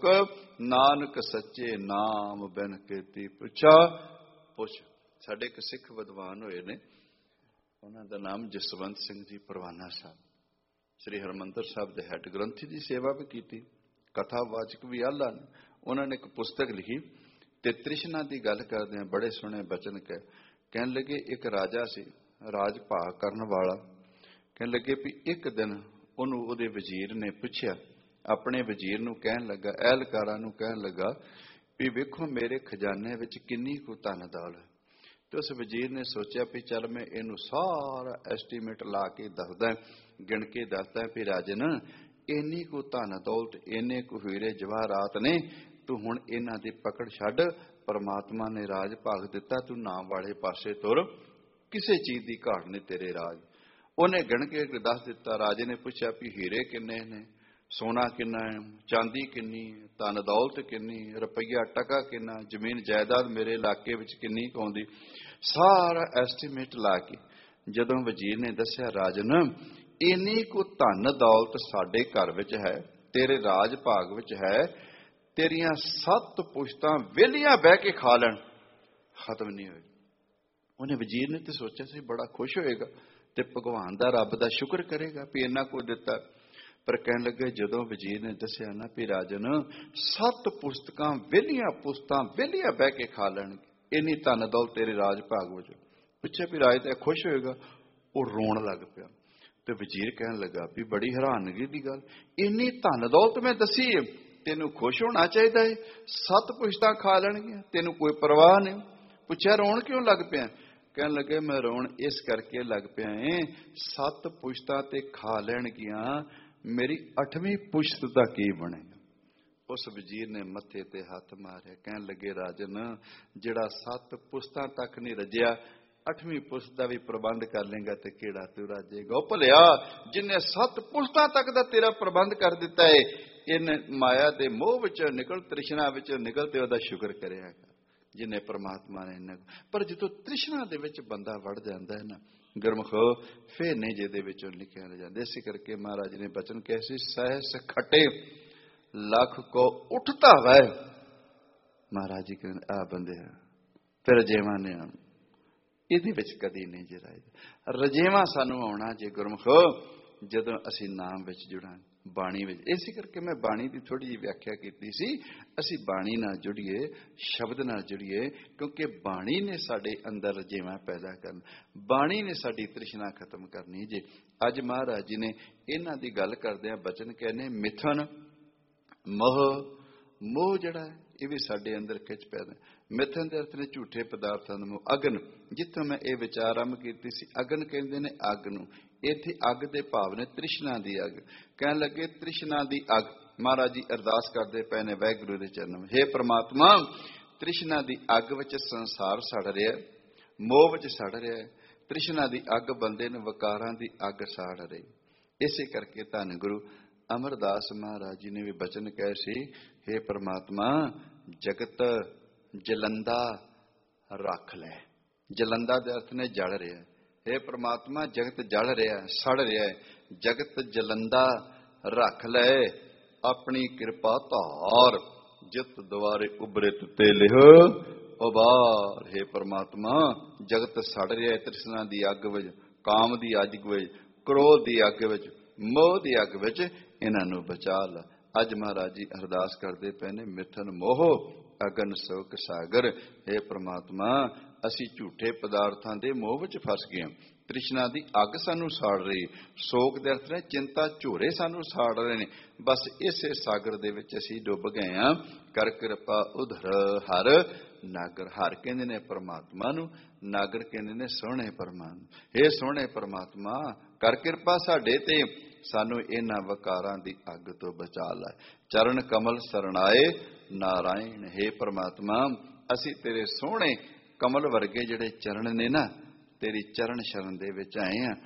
ਨਾਨਕ ਸੱਚੇ ਨਾਮ ਬਿਨ ਕੀਤੀ ਪੁੱਛਾ। ਪੁੱਛ। ਸਾਡੇ ਇੱਕ ਸਿੱਖ ਵਿਦਵਾਨ ਹੋਏ ਨੇ, ਉਹਨਾਂ ਦਾ ਨਾਮ ਜਸਵੰਤ ਸਿੰਘ ਜੀ ਪਰਵਾਨਾ ਸਾਹਿਬ, ਸ੍ਰੀ ਹਰਿਮੰਦਰ ਸਾਹਿਬ ਦੇ ਹੈੱਡ ਗ੍ਰੰਥੀ ਦੀ ਸੇਵਾ ਵੀ ਕੀਤੀ, ਕਥਾਵਾਚਕ ਵੀ ਆਲਾ ਨੇ। ਉਹਨਾਂ ਨੇ ਇੱਕ ਪੁਸਤਕ ਲਿਖੀ ਤੇ ਤ੍ਰਿਸ਼ਨਾ ਦੀ ਗੱਲ ਕਰਦੇ ਆ, ਬੜੇ ਸੋਹਣੇ ਬਚਨ ਕਹਿਣ ਲੱਗੇ, ਇੱਕ ਰਾਜਾ ਸੀ, ਰਾਜ ਭਾਗ ਕਰਨ ਵਾਲਾ। ਕਹਿਣ ਲੱਗੇ ਵੀ ਇੱਕ ਦਿਨ ਉਹਨੂੰ ਉਹਦੇ ਵਜ਼ੀਰ ਨੇ ਪੁੱਛਿਆ, ਆਪਣੇ ਵਜ਼ੀਰ ਨੂੰ ਕਹਿਣ ਲੱਗਾ, ਅਹਿਲਕਾਰਾਂ ਨੂੰ ਕਹਿਣ ਲੱਗਾ ਵੀ ਵੇਖੋ ਮੇਰੇ ਖਜ਼ਾਨੇ ਵਿੱਚ ਕਿੰਨੀ ਕੁ ਧਨ ਦੌਲਤ। ਤੇ ਉਸ ਵਜ਼ੀਰ ਨੇ ਸੋਚਿਆ ਵੀ ਚੱਲ ਮੈਂ ਇਹਨੂੰ ਸਾਰਾ ਐਸਟੀਮੇਟ ਲਾ ਕੇ ਦੱਸਦਾ, ਗਿਣ ਕੇ ਦੱਸਦਾ ਵੀ ਰਾਜਨ ਇੰਨੀ ਕੁ ਧਨ ਦੌਲਤ, ਇੰਨੇ ਕੁ ਹੀਰੇ ਜਵਾਹਰਾਤ ਨੇ, ਤੂੰ ਹੁਣ ਇਹਨਾਂ ਦੀ ਪਕੜ ਛੱਡ, ਪਰਮਾਤਮਾ ਨੇ ਰਾਜ ਭਾਗ ਦਿੱਤਾ, ਤੂੰ ਨਾਮ ਵਾਲੇ ਪਾਸੇ ਤੁਰ, ਕਿਸੇ ਚੀਜ਼ ਦੀ ਘਾਟ ਨਹੀਂ ਤੇਰੇ ਰਾਜ। ਉਹਨੇ ਗਿਣ ਕੇ ਦੱਸ ਦਿੱਤਾ। ਰਾਜੇ ਨੇ ਪੁੱਛਿਆ ਵੀ ਹੀਰੇ ਕਿੰਨੇ ਨੇ, ਸੋਨਾ ਕਿੰਨਾ ਹੈ, ਚਾਂਦੀ ਕਿੰਨੀ, ਧਨ ਦੌਲਤ ਕਿੰਨੀ, ਰੁਪਈਆ ਟਕਾ ਕਿੰਨਾ, ਜ਼ਮੀਨ ਜਾਇਦਾਦ ਮੇਰੇ ਇਲਾਕੇ ਵਿੱਚ ਕਿੰਨੀ ਆਉਂਦੀ, ਸਾਰਾ ਐਸਟੀਮੇਟ ਲਾ ਕੇ ਜਦੋਂ ਵਜ਼ੀਰ ਨੇ ਦੱਸਿਆ, ਰਾਜਨ ਇੰਨੀ ਕੁ ਧਨ ਦੌਲਤ ਸਾਡੇ ਘਰ ਵਿੱਚ ਹੈ, ਤੇਰੇ ਰਾਜ ਭਾਗ ਵਿੱਚ ਹੈ, ਤੇਰੀਆਂ 7 ਪੁਸ਼ਤਾਂ ਵਿਹਲੀਆਂ ਬਹਿ ਕੇ ਖਾ ਲੈਣ, ਖਤਮ ਨਹੀਂ ਹੋਏ। ਉਹਨੇ ਵਜ਼ੀਰ ਨੇ ਤੇ ਸੋਚਿਆ ਸੀ ਬੜਾ ਖੁਸ਼ ਹੋਏਗਾ ਤੇ ਭਗਵਾਨ ਦਾ, ਰੱਬ ਦਾ ਸ਼ੁਕਰ ਕਰੇਗਾ ਵੀ ਇੰਨਾ ਕੁ ਦਿੱਤਾ। ਪਰ ਕਹਿਣ ਲੱਗੇ, ਜਦੋਂ ਵਜ਼ੀਰ ਨੇ ਦੱਸਿਆ ਨਾ ਵੀ ਰਾਜਨ 7 ਪੁਸਤਕਾਂ ਵਿਹਲੀਆਂ, ਪੁਸਤਾਂ ਵਿਹਲੀਆਂ ਬਹਿ ਕੇ ਖਾ ਲੈਣਗੇ, ਇੰਨੀ ਧਨ ਦੌਲਤ ਤੇਰੇ ਰਾਜ ਭਾਗ ਵਿੱਚ। ਪੁੱਛਿਆ ਵੀ ਰਾਜ ਤਾਂ ਖੁਸ਼ ਹੋਏਗਾ? ਉਹ ਰੋਣ ਲੱਗ ਪਿਆ। ਤੇ ਵਜ਼ੀਰ ਕਹਿਣ ਲੱਗਾ ਵੀ ਬੜੀ ਹੈਰਾਨਗੀ ਦੀ ਗੱਲ, ਇੰਨੀ ਧਨ ਦੌਲਤ ਮੈਂ ਦੱਸੀ ਹੈ, ਤੈਨੂੰ ਖੁਸ਼ ਹੋਣਾ ਚਾਹੀਦਾ ਹੈ, 7 ਪੁਸ਼ਤਾਂ ਖਾ ਲੈਣਗੀਆਂ, ਤੈਨੂੰ ਕੋਈ ਪਰਵਾਹ ਨਹੀਂ। ਪੁੱਛਿਆ ਰੋਣ ਕਿਉਂ ਲੱਗ ਪਿਆ? ਕਹਿਣ ਲੱਗੇ ਮੈਂ ਰੋਣ ਇਸ ਕਰਕੇ ਲੱਗ ਪਿਆ ਏ, 7 ਪੁਸ਼ਤਾਂ ਤੇ ਖਾ ਲੈਣਗੀਆਂ, ਮੇਰੀ 8ਵੀਂ ਪੁਸ਼ਤ ਦਾ ਕੀ ਬਣੇਗਾ? ਉਸ ਵਜ਼ੀਰ ਨੇ ਮੱਥੇ ਤੇ ਹੱਥ ਮਾਰਿਆ, ਕਹਿਣ ਲੱਗੇ ਰਾਜਨ, ਜਿਹੜਾ 7 ਪੁਸ਼ਤਾਂ ਤੱਕ ਨਹੀਂ ਰੱਜਿਆ, 8ਵੀਂ ਪੁਸ਼ਤ ਦਾ ਵੀ ਪ੍ਰਬੰਧ ਕਰ ਲੇਗਾ ਤੇ ਕਿਹੜਾ ਤੂੰ ਰਾਜੇਗਾ? ਉਹ ਭਲਿਆ, ਜਿਨੇ 7 ਪੁਸ਼ਤਾਂ ਤੱਕ ਦਾ ਤੇਰਾ ਪ੍ਰਬੰਧ ਕਰ ਦਿੱਤਾ ਹੈ, ਇਹਨੇ ਮਾਇਆ ਦੇ ਮੋਹ ਵਿੱਚੋਂ ਨਿਕਲ, ਤ੍ਰਿਸ਼ਨਾ ਵਿੱਚੋਂ ਨਿਕਲ ਤੇ ਉਹਦਾ ਸ਼ੁਕਰ ਕਰਿਆ ਕਰ, ਜਿਨੇ ਪ੍ਰਮਾਤਮਾ ਨੇ ਇੰਨਾ। ਪਰ ਜਦੋਂ ਤ੍ਰਿਸ਼ਨਾ ਦੇ ਵਿੱਚ ਬੰਦਾ ਵੜ ਜਾਂਦਾ ਹੈ ਨਾ ਗੁਰਮੁਖੋ, ਫੇਰ ਨਹੀਂ ਜਿਹਦੇ ਵਿੱਚੋਂ ਨਿਕਲਿਆ ਜਾਂਦਾ। ਇਸੇ ਕਰਕੇ ਮਹਾਰਾਜ ਨੇ ਬਚਨ ਕਿਹਾ ਸੀ, ਸਹਿਸ ਖਟੇ ਲੱਖ ਕੋ ਉੱਠਤਾ ਵੈ। ਮਹਾਰਾਜ ਜੀ ਕਹਿੰਦੇ ਆ ਬੰਦਿਆ, ਤੇ ਰਜੇਵਾਂ ਨੇ ਆਉਣਾ, ਇਹਦੇ ਵਿੱਚ ਕਦੀ ਨਹੀਂ ਜਰਾਇਦਾ। ਰਜੇਵਾਂ ਸਾਨੂੰ ਆਉਣਾ ਜੇ ਗੁਰਮੁਖੋ ਜਦੋਂ ਅਸੀਂ ਨਾਮ ਵਿੱਚ ਜੁੜਾਂਗੇ, ਬਾਣੀ ਵਿੱਚ। ਇਸੇ ਕਰਕੇ ਮੈਂ ਬਾਣੀ ਦੀ ਥੋੜੀ ਜਿਹੀ ਵਿਆਖਿਆ ਕੀਤੀ ਸੀ, ਅਸੀਂ ਬਾਣੀ ਨਾਲ ਜੁੜੀਏ, ਸ਼ਬਦ ਨਾਲ ਜੁੜੀਏ, ਕਿਉਂਕਿ ਬਾਣੀ ਨੇ ਸਾਡੇ ਅੰਦਰ ਰਜੇਵਾਂ ਪੈਦਾ ਕਰਨ, ਬਾਣੀ ਨੇ ਸਾਡੀ ਤ੍ਰਿਸ਼ਨਾ ਖਤਮ ਕਰਨੀ ਜੇ। ਅੱਜ ਮਹਾਰਾਜ ਜੀ ਨੇ ਇਹਨਾਂ ਦੀ ਗੱਲ ਕਰਦਿਆਂ ਬਚਨ ਕਹਿੰਦੇ, ਮਿਥਨ ਮੋਹ ਜਿਹੜਾ ਹੈ ਇਹ ਵੀ ਸਾਡੇ ਅੰਦਰ ਖਿੱਚ ਪੈਦਾ। ਮਿਥਨ ਦੇ ਅਰਥ ਨੇ ਝੂਠੇ ਪਦਾਰਥਾਂ ਦਾ ਮੋਹ। ਅਗਨ, ਜਿੱਥੋਂ ਮੈਂ ਇਹ ਵਿਚਾਰ ਆਰੰਭ ਕੀਤੀ ਸੀ, ਅਗਨ ਕਹਿੰਦੇ ਨੇ ਅੱਗ ਨੂੰ। ਇੱਥੇ ਅੱਗ ਦੇ ਭਾਵ ਨੇ ਤ੍ਰਿਸ਼ਨਾ ਦੀ ਅੱਗ। ਕਹਿਣ ਲੱਗੇ ਤ੍ਰਿਸ਼ਨਾ ਦੀ ਅੱਗ। ਮਹਾਰਾਜ ਜੀ ਅਰਦਾਸ ਕਰਦੇ ਪਏ ਨੇ ਵਾਹਿਗੁਰੂ ਦੇ ਚਰਨਾਂ ਵਿੱਚ, ਹੇ ਪ੍ਰਮਾਤਮਾ, ਤ੍ਰਿਸ਼ਨਾ ਦੀ ਅੱਗ ਵਿੱਚ ਸੰਸਾਰ ਸੜ ਰਿਹਾ, ਮੋਹ ਵਿੱਚ ਸੜ ਰਿਹਾ। ਤ੍ਰਿਸ਼ਨਾ ਦੀ ਅੱਗ ਬੰਦੇ ਨੂੰ ਵਿਕਾਰਾਂ ਦੀ ਅੱਗ ਸਾੜ ਰਹੀ। ਇਸੇ ਕਰਕੇ ਧੰਨ ਗੁਰੂ ਅਮਰਦਾਸ ਮਹਾਰਾਜ ਜੀ ਨੇ ਵੀ ਬਚਨ ਕਹੇ ਸੀ, ਹੇ ਪ੍ਰਮਾਤਮਾ, ਜਗਤ ਜਲੰਦਾ ਰੱਖ ਲੈ। ਜਲੰਦਾ ਦੇ ਅਰਥ ਨੇ ਜਲ ਰਿਹਾ। ਹੇ ਪ੍ਰਮਾਤਮਾ, ਜਗਤ ਜਲ ਰਿਹਾ, ਸੜ ਰਿਹਾ, ਜਗਤ ਜਲੰਦਾ ਰੱਖ ਲੈ, ਆਪਣੀ ਕਿਰਪਾ ਧਾਰ, ਜਿਤ ਦੁਆਰੇ ਉਬਰੇ ਤੇ ਲਿਹ ਉਬਾਰ। ਹੇ ਪ੍ਰਮਾਤਮਾ, ਜਗਤ ਸੜ ਰਿਹਾ ਤ੍ਰਿਸ਼ਨਾ ਦੀ ਅੱਗ ਵਿੱਚ, ਕਾਮ ਦੀ ਅੱਗ ਵਿੱਚ, ਕ੍ਰੋਧ ਦੀ ਅੱਗ ਵਿੱਚ, ਮੋਹ ਦੀ ਅੱਗ ਵਿੱਚ, ਇਹਨਾਂ ਨੂੰ ਬਚਾ ਲਾ। ਅੱਜ ਮਹਾਰਾਜ ਜੀ ਅਰਦਾਸ ਕਰਦੇ ਪਏ ਨੇ, ਮਿਥਨ ਮੋਹ ਅਗਨ ਸੋਕ ਸਾਗਰ। ਹੇ ਪ੍ਰਮਾਤਮਾ, ਅਸੀਂ ਝੂਠੇ ਪਦਾਰਥਾਂ ਦੇ ਮੋਹ ਵਿੱਚ ਫਸ ਗਏ ਹਾਂ, ਤ੍ਰਿਸ਼ਨਾ ਦੀ ਅੱਗ ਸਾਨੂੰ ਸਾੜ ਰਹੀ। ਸੋਕ ਦੇ ਅਰਥ ਨੇ ਚਿੰਤਾ ਝੋਰੇ ਸਾਨੂੰ ਸਾੜ ਰਹੇ ਨੇ। ਬਸ ਇਸੇ ਸਾਗਰ ਦੇ ਵਿੱਚ ਅਸੀਂ ਡੁੱਬ ਗਏ ਹਾਂ। ਕਰ ਕਿਰਪਾ ਉਧਰ ਹਰ ਨਾਗਰ। ਹਰ ਕਹਿੰਦੇ ਨੇ ਪਰਮਾਤਮਾ ਨੂੰ, ਨਾਗਰ ਕਹਿੰਦੇ ਨੇ ਸੋਹਣੇ ਪਰਮਾਤਮਾ। ਹੇ ਸੋਹਣੇ ਪਰਮਾਤਮਾ, ਕਰ ਕਿਰਪਾ ਸਾਡੇ ਤੇ, ਸਾਨੂੰ ਇਹਨਾਂ ਵਕਾਰਾਂ ਦੀ ਅੱਗ ਤੋਂ ਬਚਾ ਲੈ। ਚਰਨ ਕਮਲ ਸਰਣਾਏ ਨਾਰਾਇਣ। ਹੇ ਪ੍ਰਮਾਤਮਾ, ਅਸੀਂ ਤੇਰੇ ਸੋਹਣੇ ਕਮਲ ਵਰਗੇ ਜਿਹੜੇ ਚਰਨ ਨੇ ਨਾ, ਤੇਰੀ ਚਰਨ ਸ਼ਰਨ ਦੇ ਵਿੱਚ ਆਏ ਆ।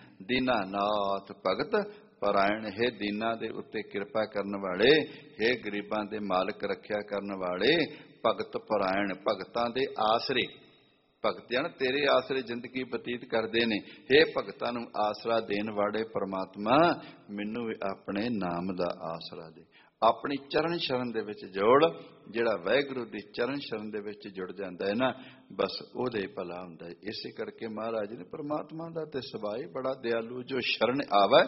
ਦੀਨਾਨਾਥ ਭਗਤ ਪਰਾਇਣ। ਹੇ ਦੀਨਾਂ ਦੇ ਉੱਤੇ ਕਿਰਪਾ ਕਰਨ ਵਾਲੇ, ਹੇ ਗਰੀਬਾਂ ਦੇ ਮਾਲਕ, ਰੱਖਿਆ ਕਰਨ ਵਾਲੇ, ਭਗਤ ਪਰਾਇਣ, ਭਗਤਾਂ ਦੇ ਆਸਰੇ। ਭਗਤ ਜਨ ਤੇਰੇ ਆਸਰੇ ਜ਼ਿੰਦਗੀ ਬਤੀਤ ਕਰਦੇ ਨੇ। ਹੇ ਭਗਤਾਂ ਨੂੰ ਆਸਰਾ ਦੇਣ ਵਾਲੇ ਪ੍ਰਮਾਤਮਾ, ਮੈਨੂੰ ਵੀ ਆਪਣੇ ਨਾਮ ਦਾ ਆਸਰਾ ਦੇ। ਆਪਣੀ ਚਰਨ ਸ਼ਰਨ ਦੇ ਵਿੱਚ ਜੋੜ। ਜਿਹੜਾ ਵਾਹਿਗੁਰੂ ਦੀ ਚਰਨ ਸ਼ਰਨ ਦੇ ਵਿੱਚ ਜੁੜ ਜਾਂਦਾ ਹੈ ਨਾ, ਬਸ ਉਹਦੇ ਭਲਾ ਹੁੰਦਾ ਹੈ। ਇਸੇ ਕਰਕੇ ਮਹਾਰਾਜ ਨੇ ਪ੍ਰਮਾਤਮਾ ਦਾ ਤੇ ਸਵਾਈ ਬੜਾ ਦਿਆਲੂ, ਜੋ ਸ਼ਰਨ ਆਵੈ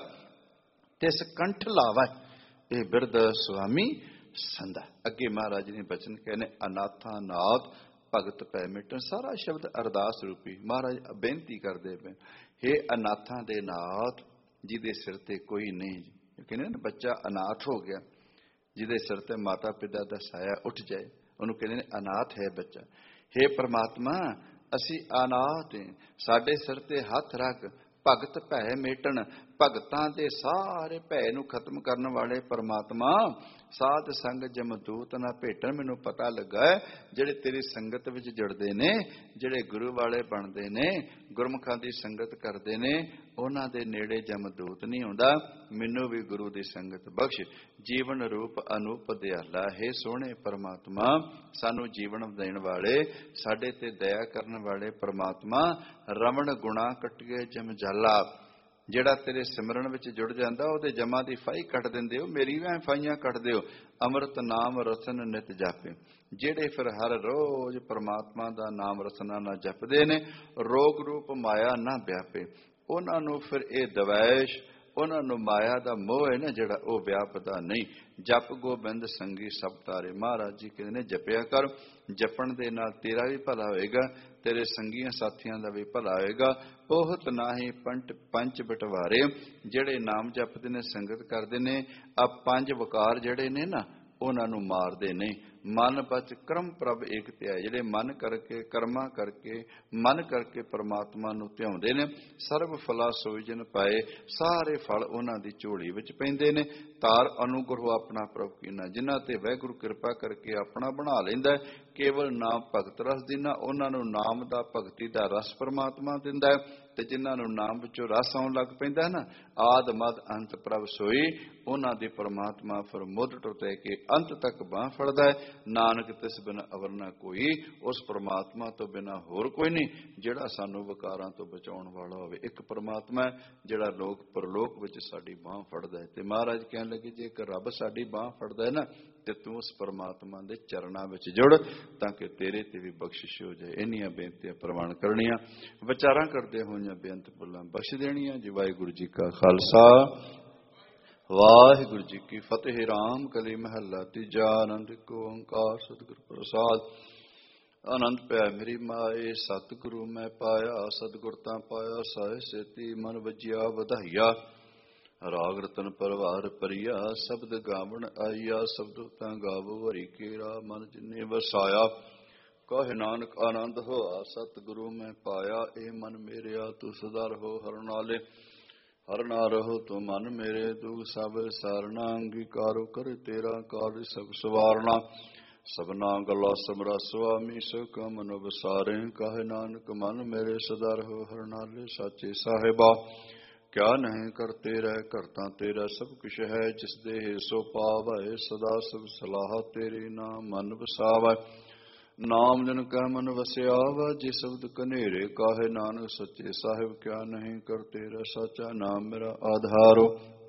ਤਿਸ ਕੰਠ ਲਾਵੈ, ਇਹ ਬਿਰਧ ਸੁਆਮੀ ਸੰਦਾ। ਅੱਗੇ ਮਹਾਰਾਜ ਨੇ ਬਚਨ ਕਹਿੰਦੇ, ਅਨਾਥਾਂ ਨਾਥ ਭਗਤ ਪੈ ਮਿਟਣ। ਸਾਰਾ ਸ਼ਬਦ ਅਰਦਾਸ ਰੂਪੀ। ਮਹਾਰਾਜ ਬੇਨਤੀ ਕਰਦੇ ਪਏ, ਹੇ ਅਨਾਥਾਂ ਦੇ ਨਾਥ, ਜਿਹਦੇ ਸਿਰ ਤੇ ਕੋਈ ਨਹੀਂ। ਕਹਿੰਦੇ ਨੇ ਬੱਚਾ ਅਨਾਥ ਹੋ ਗਿਆ, ਜਿਹਦੇ ਸਿਰ ਤੇ ਮਾਤਾ ਪਿਤਾ ਦਾ ਸਾਇਆ ਉੱਠ ਜਾਏ, ਉਹਨੂੰ ਕਹਿੰਦੇ ਨੇ ਅਨਾਥ ਹੈ ਬੱਚਾ। ਹੇ ਪ੍ਰਮਾਤਮਾ, ਅਸੀਂ ਅਨਾਥ ਹਾਂ, ਸਾਡੇ ਸਿਰ ਤੇ ਹੱਥ ਰੱਖ। ਭਗਤ ਭੈ ਮੇਟਣ। ਭਗਤਾਂ ਦੇ ਸਾਰੇ ਭੈ ਨੂੰ ਖਤਮ ਕਰਨ ਵਾਲੇ ਪ੍ਰਮਾਤਮਾ, ਸਾਧ ਸੰਗ ਜਮਦੂਤ ਨਾ ਭੇਟਣ। ਮੈਨੂੰ ਪਤਾ ਲੱਗਾ ਜਿਹੜੇ ਤੇਰੀ ਸੰਗਤ ਵਿੱਚ ਜੁੜਦੇ ਨੇ, ਜਿਹੜੇ ਗੁਰੂ ਵਾਲੇ ਬਣਦੇ ਨੇ, ਗੁਰਮੁਖਾਂ ਦੀ ਸੰਗਤ ਕਰਦੇ ਨੇ, ਉਹਨਾਂ ਦੇ ਨੇੜੇ ਜਮਦੂਤ ਨਹੀਂ ਹੁੰਦਾ। ਮੈਨੂੰ ਵੀ ਗੁਰੂ ਦੀ ਸੰਗਤ ਬਖਸ਼। ਜੀਵਨ ਰੂਪ ਅਨੂਪ ਦਿਆਲਾ। ਹੈ ਸੋਹਣੇ ਪ੍ਰਮਾਤਮਾ, ਸਾਨੂੰ ਜੀਵਨ ਦੇਣ ਵਾਲੇ, ਸਾਡੇ ਤੇ ਦਇਆ ਕਰਨ ਵਾਲੇ ਪ੍ਰਮਾਤਮਾ, ਰਮਣ ਗੁਣਾ ਕੱਟੀਏ ਜਮਜਾਲਾ। ਜਿਹੜਾ ਤੇਰੇ ਸਿਮਰਨ ਵਿੱਚ ਜੁੜ ਜਾਂਦਾ, ਉਹਦੇ ਜਮਾਂ ਦੀ ਫਾਈ ਕੱਟ ਦਿੰਦੇ ਹੋ, ਮੇਰੀ ਵੀ ਫਾਈਆਂ ਕੱਟ ਦਿਓ। ਅੰਮ੍ਰਿਤ ਨਾਮ ਰਸਨ ਨਿਤ ਜਾਪੇ। ਜਿਹੜੇ ਫਿਰ ਹਰ ਰੋਜ਼ ਪ੍ਰਮਾਤਮਾ ਦਾ ਨਾਮ ਰਸਨਾ ਨਾ ਜਪਦੇ ਨੇ, ਰੋਗ ਰੂਪ ਮਾਇਆ ਨਾ ਵਿਆਪੇ। ਉਹਨਾਂ ਨੂੰ ਫਿਰ ਇਹ ਦਵੈਸ਼ ਉਹਨਾਂ ਨੂੰ ਮਾਇਆ ਦਾ ਮੋਹ ਹੈ ਨਾ ਜਿਹੜਾ, ਉਹ ਵਿਆਪਦਾ ਨਹੀਂ। ਜਪ ਗੋਬਿੰਦ ਸੰਗੀ ਸਭ ਤਾਰੇ। ਮਹਾਰਾਜ ਜੀ ਕਹਿੰਦੇ ਨੇ ਜਪਿਆ ਕਰ, ਜਪਣ ਦੇ ਨਾਲ ਤੇਰਾ ਵੀ ਭਲਾ ਹੋਏਗਾ, ਤੇਰੇ ਸੰਗੀਆਂ ਸਾਥੀਆਂ ਦਾ ਵੀ ਭਲਾ ਹੋਏਗਾ। ਬਹੁਤ ਨਾਹੀ ਪੰਜ ਬਟਵਾਰੇ, ਜਿਹੜੇ ਨਾਮ ਜਪਦੇ ਨੇ, ਸੰਗਤ ਕਰਦੇ ਨੇ, ਆ ਪੰਜ ਵਕਾਰ ਜਿਹੜੇ ਨੇ ਨਾ, ਉਹਨਾਂ ਨੂੰ ਮਾਰਦੇ ਨੇ। ਮਨ ਬਚ ਕਰਮ ਪ੍ਰਭ ਏਕ ਧਿਆਏ, ਜਿਹੜੇ ਮਨ ਕਰਕੇ, ਕਰਮਾਂ ਕਰਕੇ, ਮਨ ਕਰਕੇ ਪਰਮਾਤਮਾ ਨੂੰ ਧਿਆਉਂਦੇ ਨੇ। ਸਰਬ ਫਲਾ ਸੋਈ ਜਿਨ ਪਾਏ, ਸਾਰੇ ਫਲ ਉਹਨਾਂ ਦੀ ਝੋਲੀ ਵਿੱਚ ਪੈਂਦੇ ਨੇ। ਤਾਰ ਅਨੁਗ੍ਰਹ ਆਪਣਾ ਪ੍ਰਭ ਕੀਨਾ, ਜਿਨ੍ਹਾਂ ਤੇ ਵਾਹਿਗੁਰੂ ਕਿਰਪਾ ਕਰਕੇ ਆਪਣਾ ਬਣਾ ਲੈਂਦਾ, ਕੇਵਲ ਨਾਮ ਭਗਤ ਰਸ ਦੀਨਾ, ਉਹਨਾਂ ਨੂੰ ਨਾਮ ਦਾ, ਭਗਤੀ ਦਾ ਰਸ ਪਰਮਾਤਮਾ ਦਿੰਦਾ ਹੈ। ਤੇ ਜਿਨ੍ਹਾਂ ਨੂੰ ਨਾਮ ਵਿੱਚੋਂ ਰਸ ਆਉਣ ਲੱਗ ਪੈਂਦਾ ਨਾ, ਆਦ ਮਦ ਅੰਤ ਪ੍ਰਭ ਸੋਈ, ਉਹਨਾਂ ਦੀ ਪਰਮਾਤਮਾ ਫਿਰ ਮੁੱਢ ਤੋਂ ਲੈ ਕੇ ਅੰਤ ਤੱਕ ਬਾਂਹ ਫੜਦਾ ਹੈ। ਨਾਨਕ ਤਿਸ ਬਿਨ ਅਵਰ ਨਾ ਕੋਈ, ਉਸ ਪਰਮਾਤਮਾ ਤੋਂ ਬਿਨਾਂ ਹੋਰ ਕੋਈ ਨਹੀਂ ਜਿਹੜਾ ਸਾਨੂੰ ਵਿਕਾਰਾਂ ਤੋਂ ਬਚਾਉਣ ਵਾਲਾ ਹੋਵੇ। ਇੱਕ ਪਰਮਾਤਮਾ ਜਿਹੜਾ ਲੋਕ ਪਰਲੋਕ ਵਿੱਚ ਸਾਡੀ ਬਾਂਹ ਫੜਦਾ ਹੈ। ਤੇ ਮਹਾਰਾਜ ਕਹਿਣ ਲੱਗੇ, ਜੇਕਰ ਰੱਬ ਸਾਡੀ ਬਾਂਹ ਫੜਦਾ ਹੈ ਨਾ, ਤੇ ਤੂੰ ਉਸ ਪਰਮਾਤਮਾ ਦੇ ਚਰਨਾਂ ਵਿੱਚ ਜੁੜ, ਤਾਂ ਕਿ ਤੇਰੇ ਤੇ ਵੀ ਬਖਸ਼ਿਸ਼ ਹੋ ਜਾਏ। ਇੰਨੀਆਂ ਬੇਨਤੀਆਂ ਪ੍ਰਵਾਨ ਕਰਨੀਆਂ, ਵਿਚਾਰਾਂ ਕਰਦੇ ਹੋਈਆਂ ਬੇਅੰਤ ਭੁੱਲਾਂ ਬਖਸ਼ ਦੇਣੀਆਂ ਜੀ। ਵਾਹਿਗੁਰੂ ਜੀ ਕਾ ਖਾਲਸਾ, ਵਾਹਿਗੁਰੂ ਜੀ ਕੀ ਫਤਿਹ। ਰਾਮ ਕਲੀ ਮਹੱਲਾ ਤੀਜਾ। ਆਨੰਦ ਇੱਕ ਓੰਕਾਰ ਸਤਿਗੁਰ ਪ੍ਰਸਾਦ। ਆਨੰਦ ਪਿਆ ਮੇਰੀ ਮਾਏ, ਸਤਿਗੁਰੂ ਮੈਂ ਪਾਇਆ, ਸਤਿਗੁਰ ਤਾਂ ਪਾਇਆ ਸਾਇ ਸੇਤੀ, ਮਨ ਵਜਿਆ ਵਧਾਈਆ। ਰਾਗ ਰਤਨ ਪਰਵਾਰ ਪਰਿਆ, ਸ਼ਬਦ ਗਾਵਣ ਆਈਆ, ਸ਼ਬਦ ਤਾਂ ਗਾਵੋ ਹਰੀ ਕੇਰਾ, ਮਨ ਜਿਨੇ ਵਸਾਇਆ। ਕਹੇ ਨਾਨਕ ਆਨੰਦ ਹੋਆ, ਸਤਿਗੁਰੂ ਮੈਂ ਪਾਇਆ, ਇਹ ਮਨ ਮੇਰਿਆ ਤੂੰ ਸਦਾ ਰਹੋ ਹਰ ਨਾਲੇ। ਹਰ ਨਾ ਰਹੋ ਤੂੰ ਮਨ ਮੇਰੇ, ਦੁਖ ਸਭ ਸਾਰਨਾ, ਅੰਗੀਕਾਰੋ ਕਰ ਤੇਰਾ ਕਾਰਜ ਸਭ ਸਵਾਰਨਾ। ਸਭਨਾ ਗੱਲਾਂ ਸਮਰਾ ਸੁਆਮੀ, ਸੋ ਕਾ ਮਨੋ ਵਸਾਰੇ। ਕਹੇ ਨਾਨਕ ਮਨ ਮੇਰੇ ਸਦਾ ਰਹੋ ਹਰ ਨਾਲੇ, ਸਾਚੇ ਸਾਹਿਬਾ ਕਿਆ ਨਹੀਂ ਕਰਤੇ ਰਹਿ, ਕਰਤਾ ਤੇਰਾ ਸਭ ਕੁਛ ਹੈ, ਜਿਸ ਦੇ ਸੋ ਪਾਵੈ, ਸਦਾ ਸਭ ਸਲਾਹ ਤੇਰੀ, ਨਾਮ ਮਨ ਵਸਾਵੈ। ਨਾਮ ਜਨ ਕੈ ਮਨ ਵਸਿਆ ਵਾ, ਜੇ ਸ਼ਬਦ ਕਨੇਰੇ, ਕਾਹੇ ਨਾਨਕ ਸੱਚੇ ਸਾਹਿਬ ਕਿਆ ਨਹੀਂ ਕਰਤੇ ਰਹਿ। ਸਾਚਾ ਨਾਮ ਮੇਰਾ ਆਧਾਰੋ,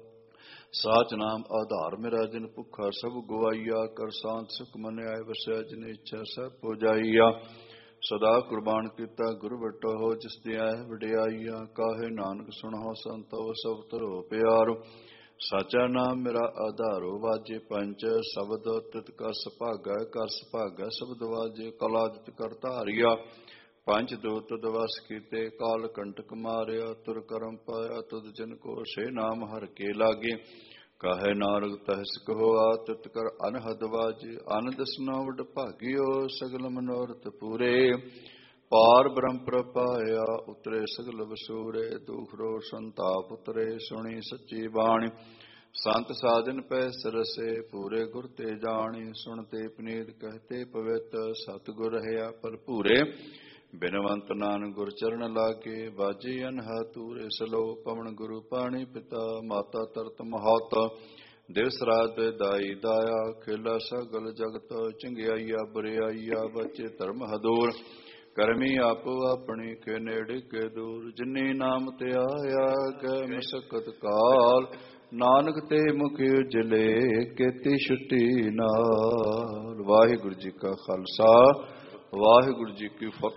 ਸਾਚ ਨਾਮ ਆਧਾਰ ਮੇਰਾ, ਜਿਨ ਭੁੱਖਾ ਸਭ ਗਵਾਈਆ, ਕਰ ਸ਼ਾਂਤ ਸੁਖ ਮਨ ਆਏ ਵਸਿਆ, ਜਿਨ ਇੱਛਾ ਸਭ ਪੁਜਾਈਆ। ਸਦਾ ਕੁਰਬਾਨ ਕੀਤਾ ਗੁਰੂ ਵਟੋ ਹੋ, ਜਿਸ ਦੀ ਆਏ ਵਡਿਆਈਆ, ਕਾਹੇ ਨਾਨਕ ਸੁਣੋ ਸੰਤੋ ਸਭ ਤਰੋ ਪਿਆਰੋ। ਸਾਚਾ ਨਾਮ ਮੇਰਾ ਆਧਾਰੋ, ਵਾਜੇ ਪੰਚ ਸ਼ਬਦ, ਤਿਤ ਕਾ ਸੁਭਾਗਾ, ਕਰ ਸੁਭਾਗਾ ਸ਼ਬਦ ਵਾਜੇ, ਕਲਾ ਜਿਤ ਕਰ ਧਾਰਿਆ। ਪੰਜ ਦੂਤ ਦਵਸ ਕੀਤੇ, ਕਾਲ ਕੰਟਕ ਮਾਰਿਆ, ਤੁਰ ਕਰਮ ਪਾਇਆ, ਤੁਧ ਜਿਨ ਕੋ ਸੇ ਨਾਮ ਹਰ ਕੇ ਲਾਗੇ। ਕਾਹੇ ਨਾਨਕ ਤਹਿਸ ਕਹੋਆ, ਤਿਤ ਕਰ ਅਨਹਦ ਵਾਜੇ, ਅਨ ਦਸਨਾ ਵਡ ਭਾਗਿਓ, ਸਗਲ ਮਨੋਰਥ ਪੂਰੇ। ਪਾਰ ਬ੍ਰਹਮ ਪ੍ਰਪਾਇਆ, ਉਤਰੇ ਸਗਲ ਵਸੂਰੇ, ਦੁਖ ਰੋ ਸੰਤਾਪ ਉਤਰੇ, ਸੁਣੀ ਸੱਚੀ ਬਾਣੀ। ਸੰਤ ਸਾਜਨ ਪੈ ਸਰਸੇ, ਪੂਰੇ ਗੁਰ ਤੇ ਜਾਣੀ, ਸੁਣਤੇ ਪਨੀਤ ਕਹਤੇ ਪਵਿੱਤ, ਸਤਿਗੁਰ ਰਹਿਆ ਭਰਪੂਰੇ। ਬਿਨਵੰਤ ਨਾਨਕ ਗੁਰ ਚਰਨ ਲਾਗੇ, ਬਾਜੇ ਅਨਹਾ ਤੂਰੇ ਸਲੋ, ਪਵਨ ਗੁਰੂ ਪਾਣੀ ਪਿਤਾ, ਮਾਤਾ ਤਰਤ ਮਹਤ। ਦਿਵਸ ਰਾਤ ਦਾਈ ਦਾਇਆ, ਖੇਲਾ ਸਗਲ ਜਗਤ, ਚੰਗਿਆਈਆ ਬੁਰਿਆਈਆ, ਬੱਚੇ ਧਰਮ ਹਦੂਰ। ਕਰਮੀ ਆਪੋ ਆਪਣੀ, ਕੇ ਨੇੜੇ ਕੇ ਦੂਰ, ਜਿਨੀ ਨਾਮ ਤੇ ਆਇਆ, ਗਏ ਮਸਕਤ ਕਾਲ। ਨਾਨਕ ਤੇ ਮੁਖ ਉਜਲੇ, ਕੀਤੀ ਛੁੱਟੀ ਨਾਲ। ਵਾਹਿਗੁਰੂ ਜੀ ਕਾ ਖਾਲਸਾ, ਵਾਹਿਗੁਰੂ ਜੀ ਕੀ ਫਤਿਹ।